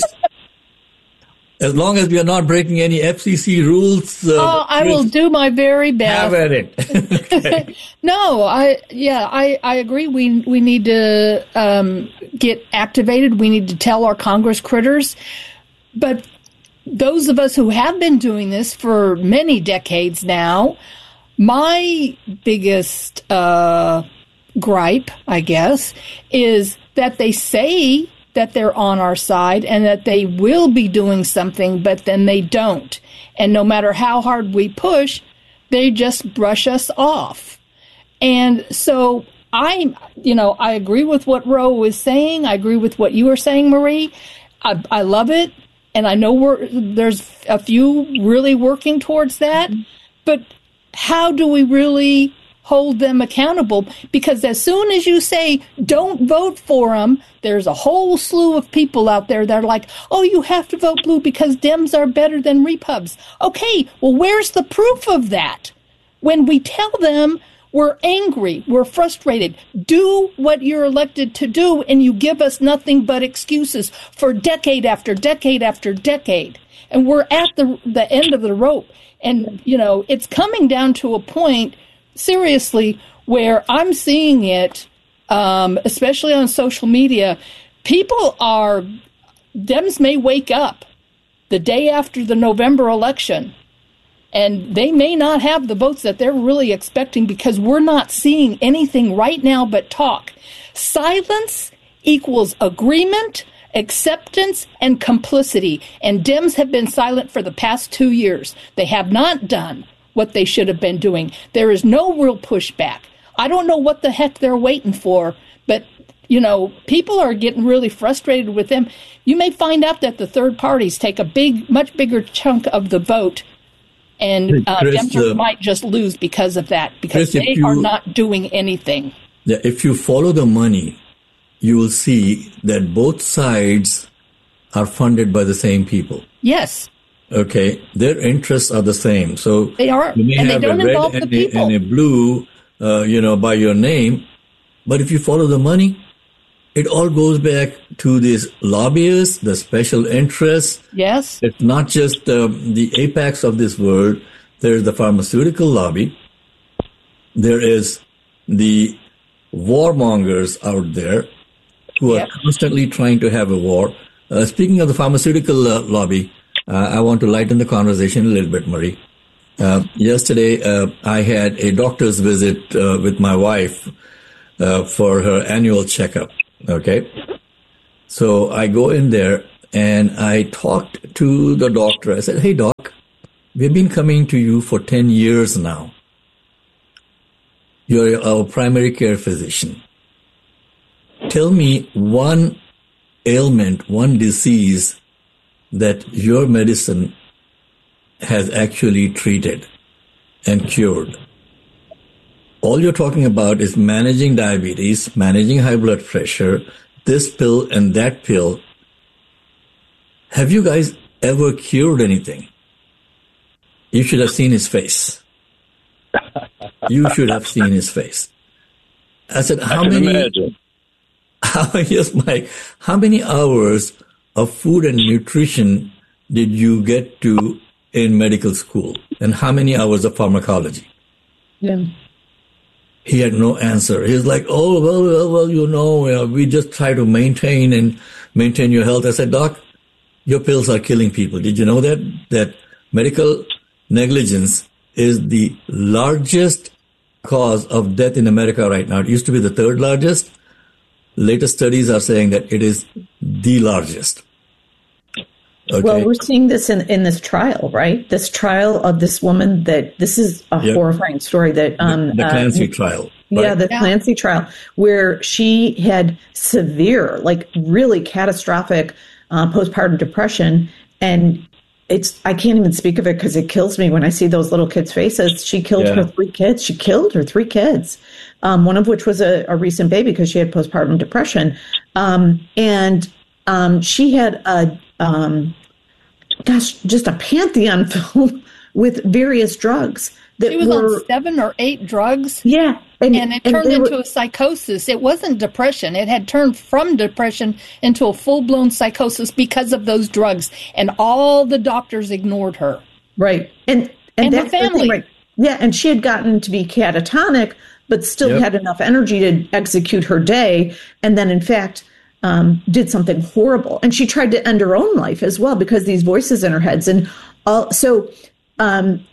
[SPEAKER 2] As long as we are not breaking any F C C rules. Uh,
[SPEAKER 5] oh, I Chris, will do my very best.
[SPEAKER 2] Have at it. Okay.
[SPEAKER 5] No, I yeah, I, I agree. We we need to um, get activated. We need to tell our Congress critters. But those of us who have been doing this for many decades now, my biggest uh, gripe, I guess, is that they say that they're on our side and that they will be doing something, but then they don't. And no matter how hard we push, they just brush us off. And so I, you know, I agree with what Roe was saying. I agree with what you were saying, Marie. I, I love it. And I know we're, there's a few really working towards that. But how do we really hold them accountable? Because as soon as you say, don't vote for them, there's a whole slew of people out there that are like, oh, you have to vote blue because Dems are better than Repubs. Okay, well, where's the proof of that? When we tell them we're angry, we're frustrated, do what you're elected to do, and you give us nothing but excuses for decade after decade after decade. And we're at the the end of the rope. And, you know, it's coming down to a point, seriously, where I'm seeing it, um, especially on social media. People are, Dems may wake up the day after the November election, and they may not have the votes that they're really expecting because we're not seeing anything right now but talk. Silence equals agreement, acceptance, and complicity. And Dems have been silent for the past two years. They have not done what they should have been doing. There is no real pushback. I don't know what the heck they're waiting for, but, you know, people are getting really frustrated with them. You may find out that the third parties take a big, much bigger chunk of the vote, and uh, Chris, Democrats uh, might just lose because of that, because Chris, they you, are not doing anything.
[SPEAKER 2] Yeah, if you follow the money, you will see that both sides are funded by the same people.
[SPEAKER 5] Yes.
[SPEAKER 2] Okay, their interests are the same. So
[SPEAKER 5] they are,
[SPEAKER 2] you may
[SPEAKER 5] and
[SPEAKER 2] have
[SPEAKER 5] they don't
[SPEAKER 2] a red
[SPEAKER 5] involve
[SPEAKER 2] and
[SPEAKER 5] the people.
[SPEAKER 2] A, and a blue, uh, you know, by your name, but if you follow the money, it all goes back to these lobbyists, the special interests.
[SPEAKER 5] Yes.
[SPEAKER 2] It's not just um, the apex of this world. There's the pharmaceutical lobby. There is the warmongers out there who are yep. constantly trying to have a war. Uh, speaking of the pharmaceutical uh, lobby, uh, I want to lighten the conversation a little bit, Marie. Uh, yesterday, uh, I had a doctor's visit uh, with my wife uh, for her annual checkup. Okay. So I go in there and I talked to the doctor. I said, "Hey, doc, we've been coming to you for ten years now. You're our primary care physician. Tell me one ailment, one disease that your medicine has actually treated and cured. All you're talking about is managing diabetes, managing high blood pressure, this pill and that pill. Have you guys ever cured anything?" You should have seen his face. You should have seen his face. I said, how
[SPEAKER 3] I can
[SPEAKER 2] many,
[SPEAKER 3] imagine.
[SPEAKER 2] How, yes, Mike, how many hours of food and nutrition did you get to in medical school? And how many hours of pharmacology?
[SPEAKER 4] Yeah.
[SPEAKER 2] He had no answer. He's like, oh, well, well, well, you know, uh, we just try to maintain and maintain your health. I said, doc, your pills are killing people. Did you know that? That medical negligence is the largest cause of death in America right now. It used to be the third largest. Latest studies are saying that it is the largest. Okay.
[SPEAKER 4] Well, we're seeing this in, in this trial, right? This trial of this woman that this is a yep. horrifying story that um
[SPEAKER 2] the, the Clancy
[SPEAKER 4] uh,
[SPEAKER 2] trial.
[SPEAKER 4] Right? Yeah, the
[SPEAKER 5] yeah.
[SPEAKER 4] Clancy trial, where she had severe, like really catastrophic uh, postpartum depression, and it's I can't even speak of it because it kills me when I see those little kids' faces. She killed
[SPEAKER 2] Yeah.
[SPEAKER 4] her three kids. She killed her three kids, um, one of which was a, a recent baby because she had postpartum depression, um, and um, she had a um, gosh, just a pantheon filled with various drugs that
[SPEAKER 5] She was
[SPEAKER 4] were
[SPEAKER 5] on seven or eight drugs.
[SPEAKER 4] yeah,
[SPEAKER 5] And it turned
[SPEAKER 4] they were-
[SPEAKER 5] into a psychosis. It wasn't depression. It had turned from depression into a full-blown psychosis because of those drugs. And all the doctors ignored her.
[SPEAKER 4] right, and
[SPEAKER 5] And the
[SPEAKER 4] that's thing,
[SPEAKER 5] family.
[SPEAKER 4] right? Yeah, and she had gotten to be catatonic, but still
[SPEAKER 2] Yep.
[SPEAKER 4] had enough energy to execute her day, and then in fact um, did something horrible. And she tried to end her own life as well because these voices in her heads. And all, so um,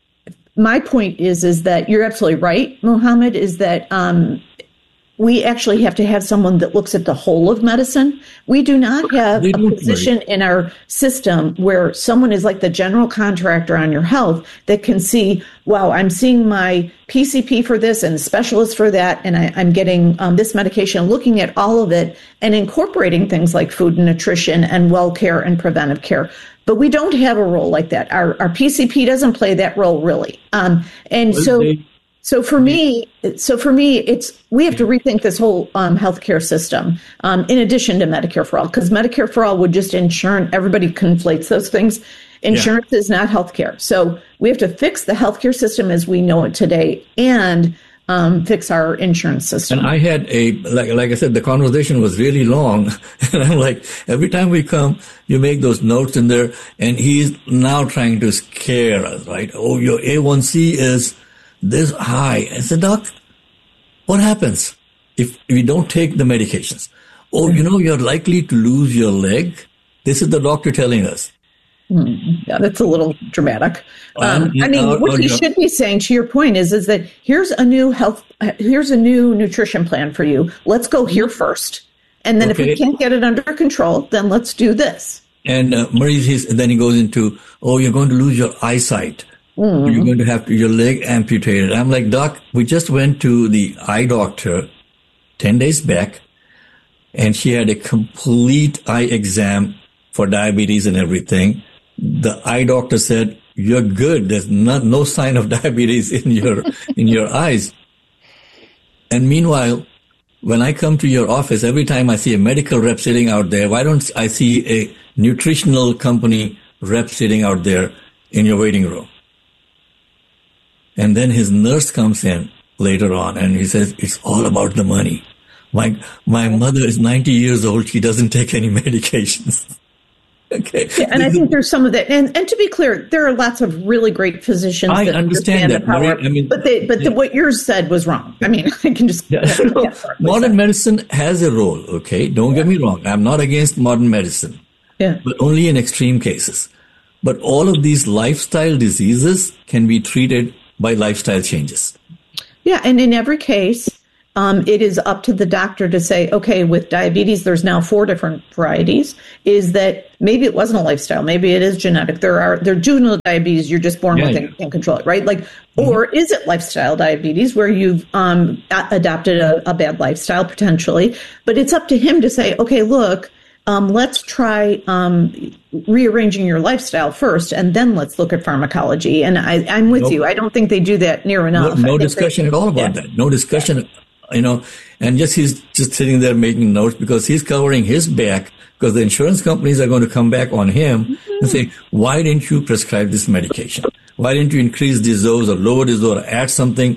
[SPEAKER 4] my point is, is that you're absolutely right, Mohammed, is that um, we actually have to have someone that looks at the whole of medicine. We do not have
[SPEAKER 2] They
[SPEAKER 4] a
[SPEAKER 2] don't,
[SPEAKER 4] position in our system where someone is like the general contractor on your health that can see, wow, I'm seeing my P C P for this and specialist for that, and I, I'm getting um, this medication, looking at all of it and incorporating things like food and nutrition and well care and preventive care. But we don't have a role like that. Our, our P C P doesn't play that role really. Um, and
[SPEAKER 2] Well,
[SPEAKER 4] so...
[SPEAKER 2] they-
[SPEAKER 4] So for me, so for me, it's we have to rethink this whole um, healthcare system. Um, in addition to Medicare for All, because Medicare for All would just ensure everybody conflates those things. Insurance yeah. is not healthcare, so we have to fix the healthcare system as we know it today, and um, fix our insurance system.
[SPEAKER 2] And I had a like like I said, the conversation was really long, and I'm like, every time we come, you make those notes in there, and he's now trying to scare us, right? Oh, your A one C is this high. I said, doc, what happens if we don't take the medications? Oh, you know, you're likely to lose your leg. This is the doctor telling us.
[SPEAKER 4] Hmm. Yeah, that's a little dramatic. Um,
[SPEAKER 2] Um,
[SPEAKER 4] I mean,
[SPEAKER 2] uh,
[SPEAKER 4] what
[SPEAKER 2] uh,
[SPEAKER 4] he
[SPEAKER 2] yeah.
[SPEAKER 4] should be saying, to your point, is is that here's a new health, here's a new nutrition plan for you. Let's go here first, and then if we
[SPEAKER 2] Okay.
[SPEAKER 4] can't get it under control, then let's do this.
[SPEAKER 2] And uh, Maurice, he's, then he goes into, oh, you're going to lose your eyesight. Mm. You're going to have to, your leg amputated. I'm like, doc, we just went to the eye doctor ten days back, and she had a complete eye exam for diabetes and everything. The eye doctor said, you're good. There's not, no sign of diabetes in your, in your eyes. And meanwhile, when I come to your office, every time I see a medical rep sitting out there, why don't I see a nutritional company rep sitting out there in your waiting room? And then his nurse comes in later on and he says, it's all about the money. My my mother is ninety years old. She doesn't take any medications. Okay.
[SPEAKER 4] Yeah, and I think there's some of that. And and to be clear, there are lots of really great physicians.
[SPEAKER 2] I
[SPEAKER 4] that
[SPEAKER 2] understand that,
[SPEAKER 4] the power,
[SPEAKER 2] Marie. I mean,
[SPEAKER 4] but they, but
[SPEAKER 2] yeah.
[SPEAKER 4] the, what yours said was wrong. I mean, I can just
[SPEAKER 2] yeah. Modern medicine has a role. Okay, don't get me wrong. I'm not against modern medicine,
[SPEAKER 4] yeah,
[SPEAKER 2] but only in extreme cases. But all of these lifestyle diseases can be treated by lifestyle changes.
[SPEAKER 4] Yeah, and in every case, um, it is up to the doctor to say, okay, with diabetes, there's now four different varieties. Is that maybe it wasn't a lifestyle, maybe it is genetic. There are there are juvenile diabetes, you're just born
[SPEAKER 2] yeah,
[SPEAKER 4] with it,
[SPEAKER 2] yeah.
[SPEAKER 4] you can't control it, right? Like,
[SPEAKER 2] mm-hmm.
[SPEAKER 4] or is it lifestyle diabetes where you've um, a- adopted a, a bad lifestyle potentially? But it's up to him to say, okay, look, um, let's try um, rearranging your lifestyle first, and then let's look at pharmacology. And I, I'm with
[SPEAKER 2] nope.
[SPEAKER 4] you. I don't think they do that near enough.
[SPEAKER 2] No, no discussion at all about yeah. that. No discussion. Yeah. You know, and just he's just sitting there making notes because he's covering his back because the insurance companies are going to come back on him mm-hmm. and say, why didn't you prescribe this medication? Why didn't you increase this dose or lower this dose or add something?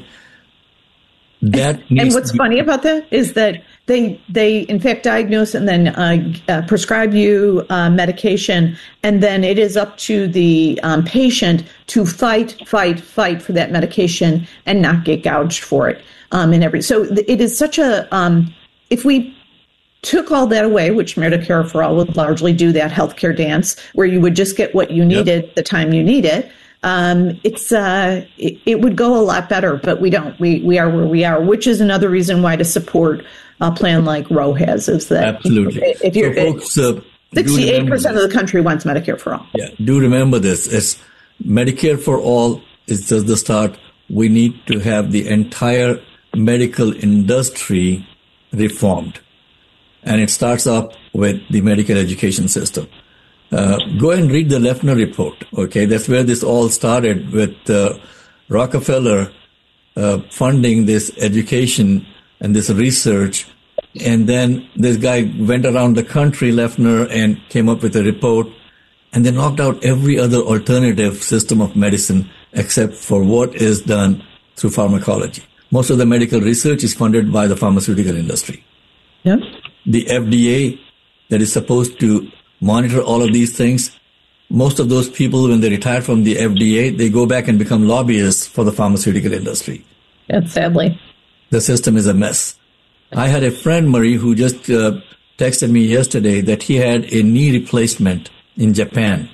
[SPEAKER 2] That
[SPEAKER 4] and, and what's funny about that is that they, they in fact, diagnose and then uh, uh, prescribe you uh, medication, and then it is up to the um, patient to fight, fight, fight for that medication and not get gouged for it. Um, and every so it is such a um, if we took all that away, which Medicare for All would largely do that healthcare dance, where you would just get what you needed yep. the time you need it. Um, it's uh, it, it would go a lot better, but we don't. We we are where we are, which is another reason why to support a plan like Roe has. Is that
[SPEAKER 2] absolutely?
[SPEAKER 4] If you're
[SPEAKER 2] so folks, uh,
[SPEAKER 4] sixty-eight percent of the country wants Medicare for All.
[SPEAKER 2] Yeah, do remember this: it's Medicare for All is just the start. We need to have the entire medical industry reformed. And it starts up with the medical education system. Uh, go and read the Leffner report. Okay, that's where this all started with uh, Rockefeller uh, funding this education and this research. And then this guy went around the country, Leffner, and came up with a report. And they knocked out every other alternative system of medicine except for what is done through pharmacology. Most of the medical research is funded by the pharmaceutical industry.
[SPEAKER 4] Yep.
[SPEAKER 2] The F D A that is supposed to monitor all of these things, most of those people, when they retire from the F D A, they go back and become lobbyists for the pharmaceutical industry.
[SPEAKER 4] Yes, sadly.
[SPEAKER 2] The system is a mess. I had a friend, Marie, who just uh, texted me yesterday that he had a knee replacement in Japan.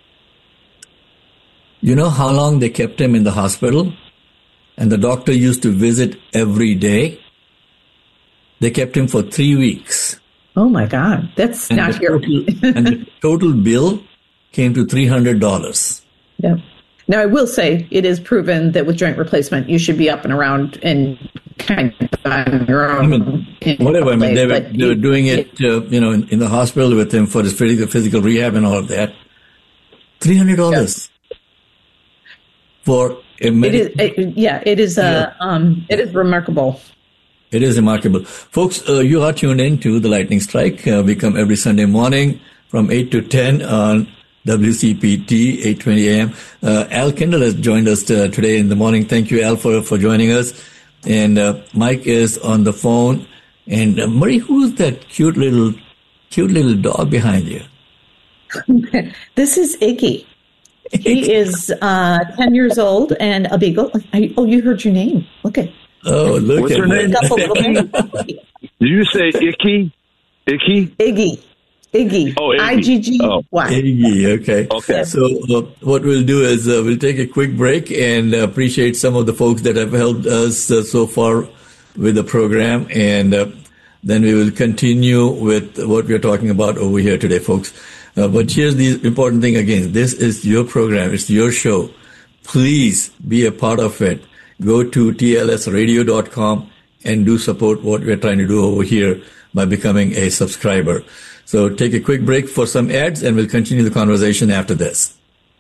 [SPEAKER 2] You know how long they kept him in the hospital? And the doctor used to visit every day. They kept him for three weeks.
[SPEAKER 4] Oh, my God. That's
[SPEAKER 2] and
[SPEAKER 4] not here.
[SPEAKER 2] And the total bill came to three hundred dollars.
[SPEAKER 4] Yeah. Now, I will say it is proven that with joint replacement, you should be up and around and kind of on your own.
[SPEAKER 2] I mean, whatever. I mean, they were, they were doing it, uh, you know, in, in the hospital with him for his physical, physical rehab and all of that. three hundred dollars yeah. for a medical.
[SPEAKER 4] It is, it, yeah, it is, uh, yeah. um, it is remarkable.
[SPEAKER 2] It is remarkable. Folks, uh, you are tuned in to The Lightning Strike. Uh, we come every Sunday morning from eight to ten on W C P T, eight twenty a.m. Uh, Al Kindle has joined us uh, today in the morning. Thank you, Al, for, for joining us. And uh, Mike is on the phone. And uh, Marie, who's that cute little, cute little dog behind you?
[SPEAKER 4] This is Iggy. He is uh, ten years old and a beagle. I, oh, you heard your name. Look at.
[SPEAKER 2] Oh, look
[SPEAKER 3] What's
[SPEAKER 2] at
[SPEAKER 3] her name?
[SPEAKER 2] that.
[SPEAKER 3] Did you say Icky? Icky?
[SPEAKER 4] Iggy. Iggy.
[SPEAKER 3] Oh, Iggy.
[SPEAKER 4] I G G Y.
[SPEAKER 2] Iggy, okay.
[SPEAKER 3] Okay.
[SPEAKER 2] So uh, what we'll do is uh, we'll take a quick break and appreciate some of the folks that have helped us uh, so far with the program. And uh, then we will continue with what we're talking about over here today, folks. Uh, but here's the important thing again. This is your program. It's your show. Please be a part of it. Go to T L S radio dot com and do support what we're trying to do over here by becoming a subscriber. So take a quick break for some ads and we'll continue the conversation after this.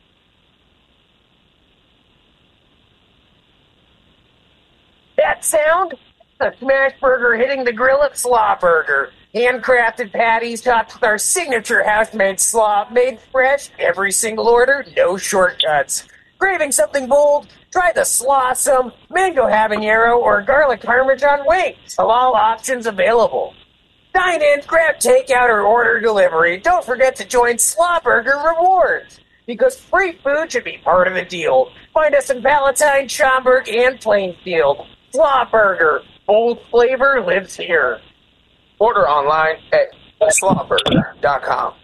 [SPEAKER 10] That sound? A smash burger hitting the grill at Slaw Burger. Handcrafted patties topped with our signature house-made slaw, made fresh every single order, no shortcuts. Craving something bold? Try the Slawsome, Mango Habanero, or Garlic Parmesan wings. Halal options available. Dine in, grab takeout, or order delivery. Don't forget to join Slaw Burger Rewards, because free food should be part of the deal. Find us in Palatine, Schaumburg, and Plainfield. Slaw Burger. Bold flavor lives here.
[SPEAKER 11] Order online at slaw burger dot com.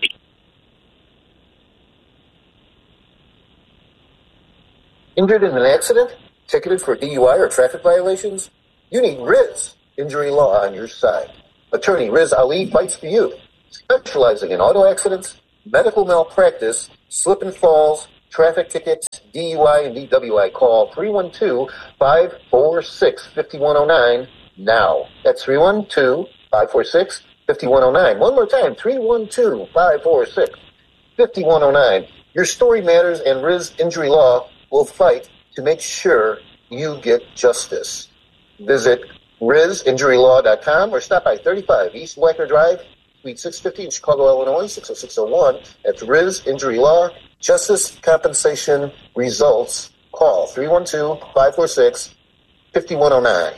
[SPEAKER 11] Injured in an accident? Ticketed for D U I or traffic violations? You need Riz Injury Law on your side. Attorney Riz Ali fights for you, specializing in auto accidents, medical malpractice, slip and falls, traffic tickets, D U I and D W I. Call three one two, five four six, five one zero nine now. That's three one two, five four six, five one zero nine. One more time, three one two, five four six, five one zero nine. Your story matters, and Riz Injury Law will fight to make sure you get justice. Visit riz injury law dot com or stop by thirty-five East Wacker Drive, Suite six fifty in Chicago, Illinois, six oh six oh one. That's Riz Injury Law. Justice, compensation, results. Call three one two, five four six, five one zero nine.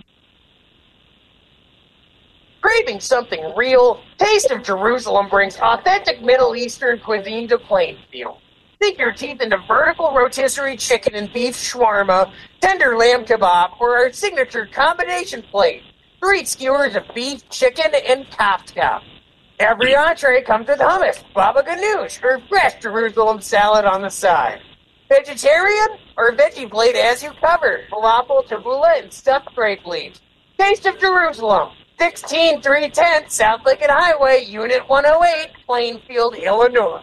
[SPEAKER 10] Craving something real? Taste of Jerusalem brings authentic Middle Eastern cuisine to Plainfield. Sink your teeth into vertical rotisserie chicken and beef shawarma, tender lamb kebab, or our signature combination plate. Three skewers of beef, chicken, and kafta. Every entree comes with hummus, baba ganoush, or fresh Jerusalem salad on the side. Vegetarian or veggie plate as you covered, falafel, tabbouleh, and stuffed grape leaves. Taste of Jerusalem. sixteen three ten South Lincoln Highway, Unit one oh eight, Plainfield, Illinois.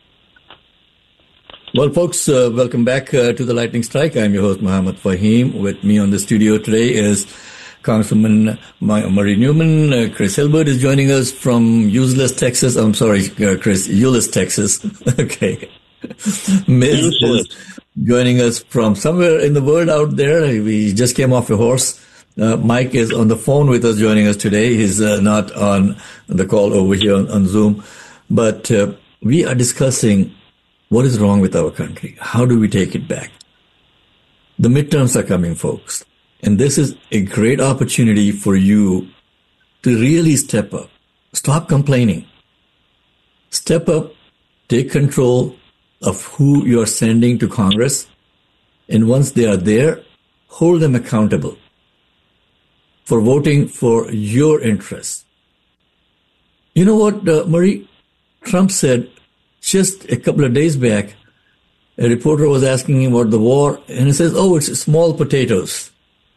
[SPEAKER 2] Well, folks, uh, welcome back uh, to the Lightning Strike. I'm your host, Muhammad Fahim. With me on the studio today is Congresswoman Marie Newman. Uh, Chris Hilbert is joining us from Useless, Texas. I'm sorry, uh, Chris, Euless, Texas. Okay. Miz is joining us from somewhere in the world out there. We just came off a horse. Uh, Mike is on the phone with us, joining us today. He's uh, not on the call over here on, on Zoom. But uh, we are discussing what is wrong with our country. How do we take it back? The midterms are coming, folks. And this is a great opportunity for you to really step up. Stop complaining. Step up, take control of who you are sending to Congress. And once they are there, hold them accountable for voting for your interests. You know what, uh, Marie? Trump said just a couple of days back, a reporter was asking him about the war, and he says, oh, it's small potatoes.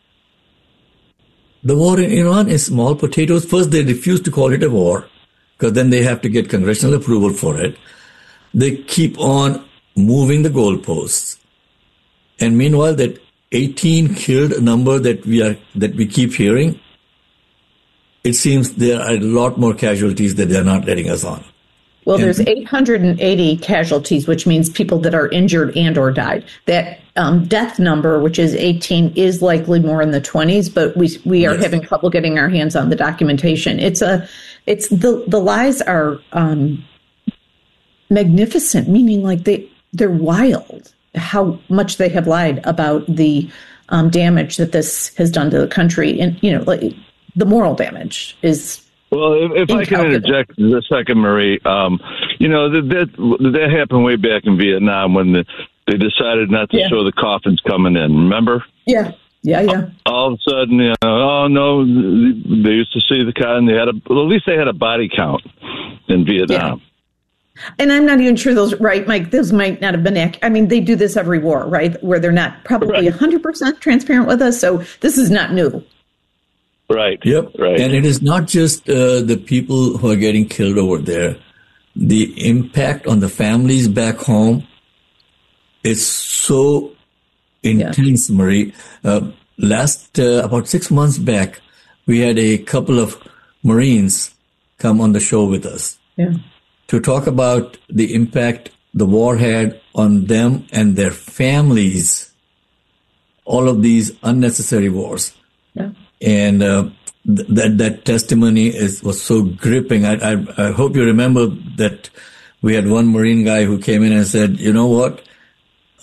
[SPEAKER 2] The war in Iran is small potatoes. First, they refuse to call it a war, because then they have to get congressional approval for it. They keep on moving the goalposts. And meanwhile, that eighteen killed number that we are that we keep hearing, it seems there are a lot more casualties that they're not letting us on.
[SPEAKER 4] Well, there's eight hundred eighty casualties, which means people that are injured and or died. That um, death number, which is eighteen, is likely more in the twenties, but we we are yes. having trouble getting our hands on the documentation. It's a, it's the the lies are um, magnificent, meaning like they they're wild. How much they have lied about the um, damage that this has done to the country, and you know, like the moral damage is.
[SPEAKER 3] Well, if, if I can interject a second, Marie, um, you know, that, that that happened way back in Vietnam when the, they decided not to yeah. show the coffins coming in. Remember?
[SPEAKER 4] Yeah, yeah, yeah.
[SPEAKER 3] All of a sudden, you know, oh no, they used to see the coffin. They had a, well, at least they had a body count in Vietnam.
[SPEAKER 4] Yeah. And I'm not even sure those, right, Mike, those might not have been, ac- I mean, they do this every war, right, where they're not probably right. one hundred percent transparent with us, so this is not new.
[SPEAKER 3] Right.
[SPEAKER 2] Yep.
[SPEAKER 3] Right.
[SPEAKER 2] And it is not just uh, the people who are getting killed over there. The impact on the families back home is so intense, yeah. Marie. Uh, last, uh, about six months back, we had a couple of Marines come on the show with us.
[SPEAKER 4] Yeah.
[SPEAKER 2] To talk about the impact the war had on them and their families, all of these unnecessary wars.
[SPEAKER 4] Yeah.
[SPEAKER 2] And uh, th- that that testimony is was so gripping. I, I I hope you remember that we had one Marine guy who came in and said, you know what,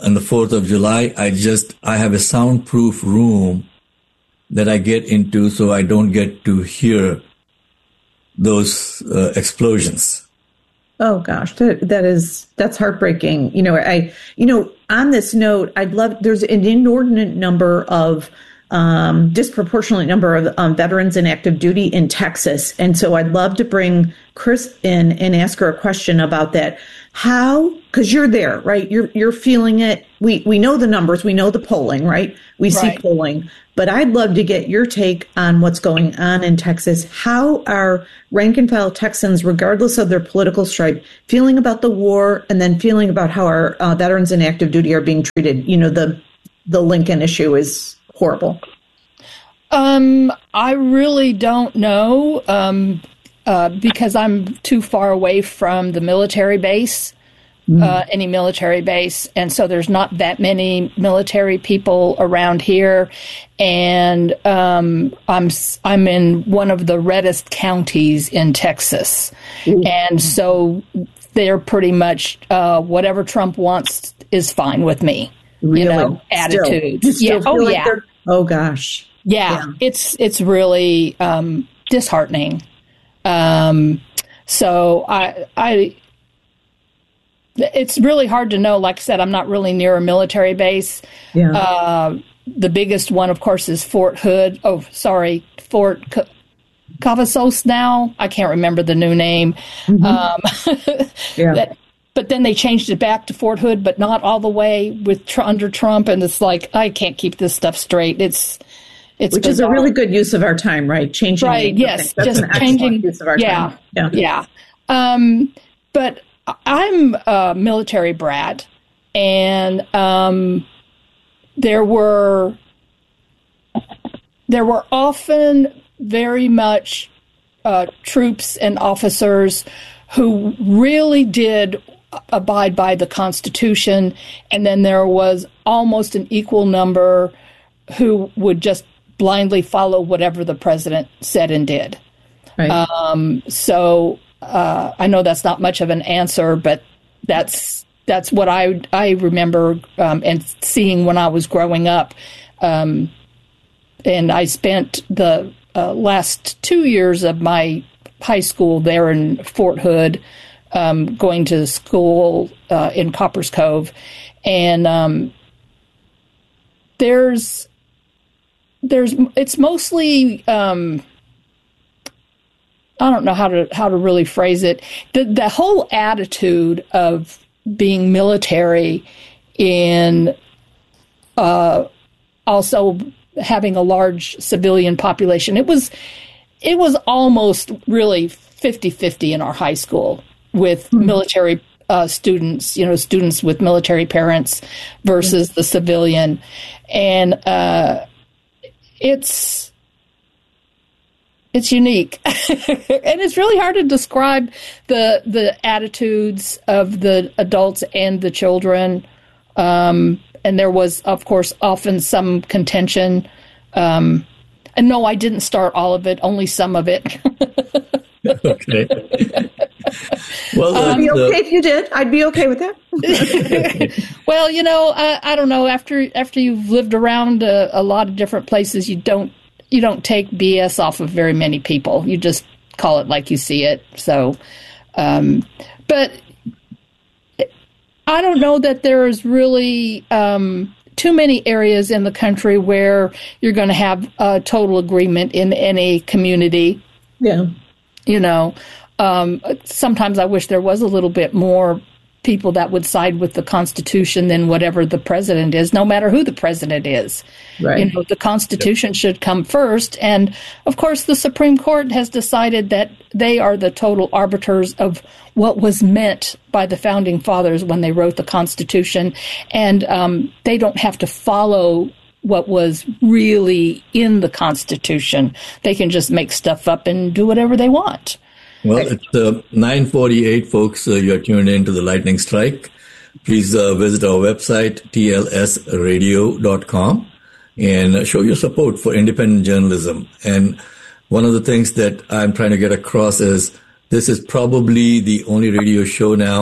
[SPEAKER 2] on the fourth of July, I just, I have a soundproof room that I get into so I don't get to hear those uh, explosions.
[SPEAKER 4] Oh gosh, that that is that's heartbreaking. You know, I you know on this note, I'd love. There's an inordinate number of um, disproportionate number of um, veterans in active duty in Texas, and so I'd love to bring Chris in and ask her a question about that. How? Because you're there, right? You're you're feeling it. We we know the numbers. We know the polling, right? We see
[SPEAKER 5] Right.
[SPEAKER 4] polling. But I'd love to get your take on what's going on in Texas. How are rank and file Texans, regardless of their political stripe, feeling about the war, and then feeling about how our uh, veterans in active duty are being treated? You know, the the Lincoln issue is horrible.
[SPEAKER 5] Um, I really don't know um, uh, because I'm too far away from the military base, mm. uh, any military base, and so there's not that many military people around here. And um, I'm I'm in one of the reddest counties in Texas, mm. and so they're pretty much uh, whatever Trump wants is fine with me.
[SPEAKER 4] Really?
[SPEAKER 5] You know, attitudes.
[SPEAKER 4] Still,
[SPEAKER 5] yeah. Oh
[SPEAKER 4] like
[SPEAKER 5] yeah.
[SPEAKER 4] they're- Oh gosh.
[SPEAKER 5] Yeah, yeah, it's it's really um, disheartening. Um, so I I it's really hard to know. Like I said, I'm not really near a military base.
[SPEAKER 4] Yeah.
[SPEAKER 5] Uh, the biggest one, of course, is Fort Hood. Oh, sorry, Fort C- Cavazos now. I can't remember the new name.
[SPEAKER 4] Mm-hmm.
[SPEAKER 5] Um,
[SPEAKER 4] yeah.
[SPEAKER 5] That, but then they changed it back to Fort Hood, but not all the way with tr- under Trump. And it's like, I can't keep this stuff straight. It's, it's
[SPEAKER 4] Which
[SPEAKER 5] bizarre.
[SPEAKER 4] is a really good use of our time, right? Changing.
[SPEAKER 5] Right. Yes.
[SPEAKER 4] That's
[SPEAKER 5] Just
[SPEAKER 4] an excellent
[SPEAKER 5] changing.
[SPEAKER 4] use of our
[SPEAKER 5] yeah.
[SPEAKER 4] time. Yeah.
[SPEAKER 5] Yeah. Um, but I'm a military brat, and um, there were there were often very much uh, troops and officers who really did abide by the Constitution, and then there was almost an equal number who would just blindly follow whatever the president said and did.
[SPEAKER 4] Right.
[SPEAKER 5] Um, so uh, I know that's not much of an answer, but that's that's what I I remember um, and seeing when I was growing up. Um, and I spent the uh, last two years of my high school there in Fort Hood, um, going to school uh, in Coppers Cove, and um, there's there's it's mostly um, I don't know how to how to really phrase it. The the whole attitude of being military in uh, also having a large civilian population. It was it was almost really fifty-fifty in our high school with mm-hmm. military uh, students, you know, students with military parents versus mm-hmm. the civilian. And uh, it's it's unique. And it's really hard to describe the the attitudes of the adults and the children. Um, and there was, of course, often some contention. Um, and no, I didn't start all of it, only some of it.
[SPEAKER 2] Okay. Well,
[SPEAKER 4] I'd
[SPEAKER 2] uh,
[SPEAKER 4] be okay
[SPEAKER 2] the,
[SPEAKER 4] if you did. I'd be okay with that.
[SPEAKER 5] Well, you know, I, I don't know. After after you've lived around a, a lot of different places, you don't you don't take B S off of very many people. You just call it like you see it. So, um, but I don't know that there is really um, too many areas in the country where you're going to have a total agreement in any community.
[SPEAKER 4] Yeah.
[SPEAKER 5] You know, um, sometimes I wish there was a little bit more people that would side with the Constitution than whatever the president is, no matter who the president is.
[SPEAKER 4] Right.
[SPEAKER 5] You know, the Constitution yep. should come first. And, of course, the Supreme Court has decided that they are the total arbiters of what was meant by the Founding Fathers when they wrote the Constitution. And um, they don't have to follow what was really in the Constitution. They can just make stuff up and do whatever they want.
[SPEAKER 2] Well, it's uh, nine forty-eight, folks. Uh, you're tuned in to the Lightning Strike. Please uh, visit our website, T L S radio dot com, and show your support for independent journalism. And one of the things that I'm trying to get across is this is probably the only radio show now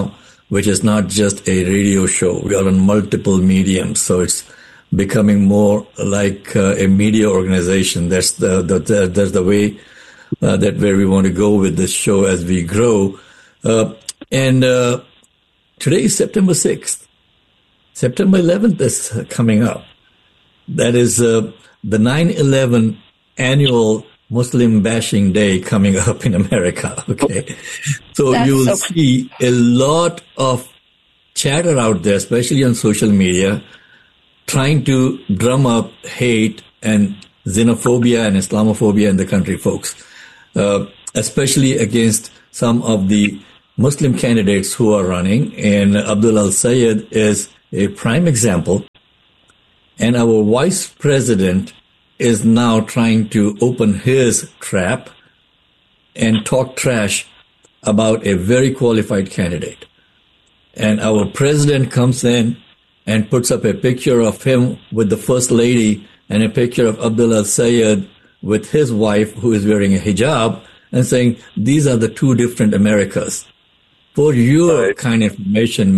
[SPEAKER 2] which is not just a radio show. We are on multiple mediums, so it's becoming more like uh, a media organization. That's the, the, the that's the way uh, that where we want to go with this show as we grow. Uh, and uh, today is September sixth. September eleventh is coming up. That is uh, the nine eleven annual Muslim bashing day coming up in America. Okay. So
[SPEAKER 5] That's
[SPEAKER 2] you'll
[SPEAKER 5] so-
[SPEAKER 2] see a lot of chatter out there, especially on social media, trying to drum up hate and xenophobia and Islamophobia in the country, folks, uh, especially against some of the Muslim candidates who are running. And Abdul Al-Sayed is a prime example. And our vice president is now trying to open his trap and talk trash about a very qualified candidate. And our president comes in and puts up a picture of him with the first lady and a picture of Abdul Al-Sayed with his wife who is wearing a hijab and saying, these are the two different Americas. For your
[SPEAKER 3] Right.
[SPEAKER 2] kind of information,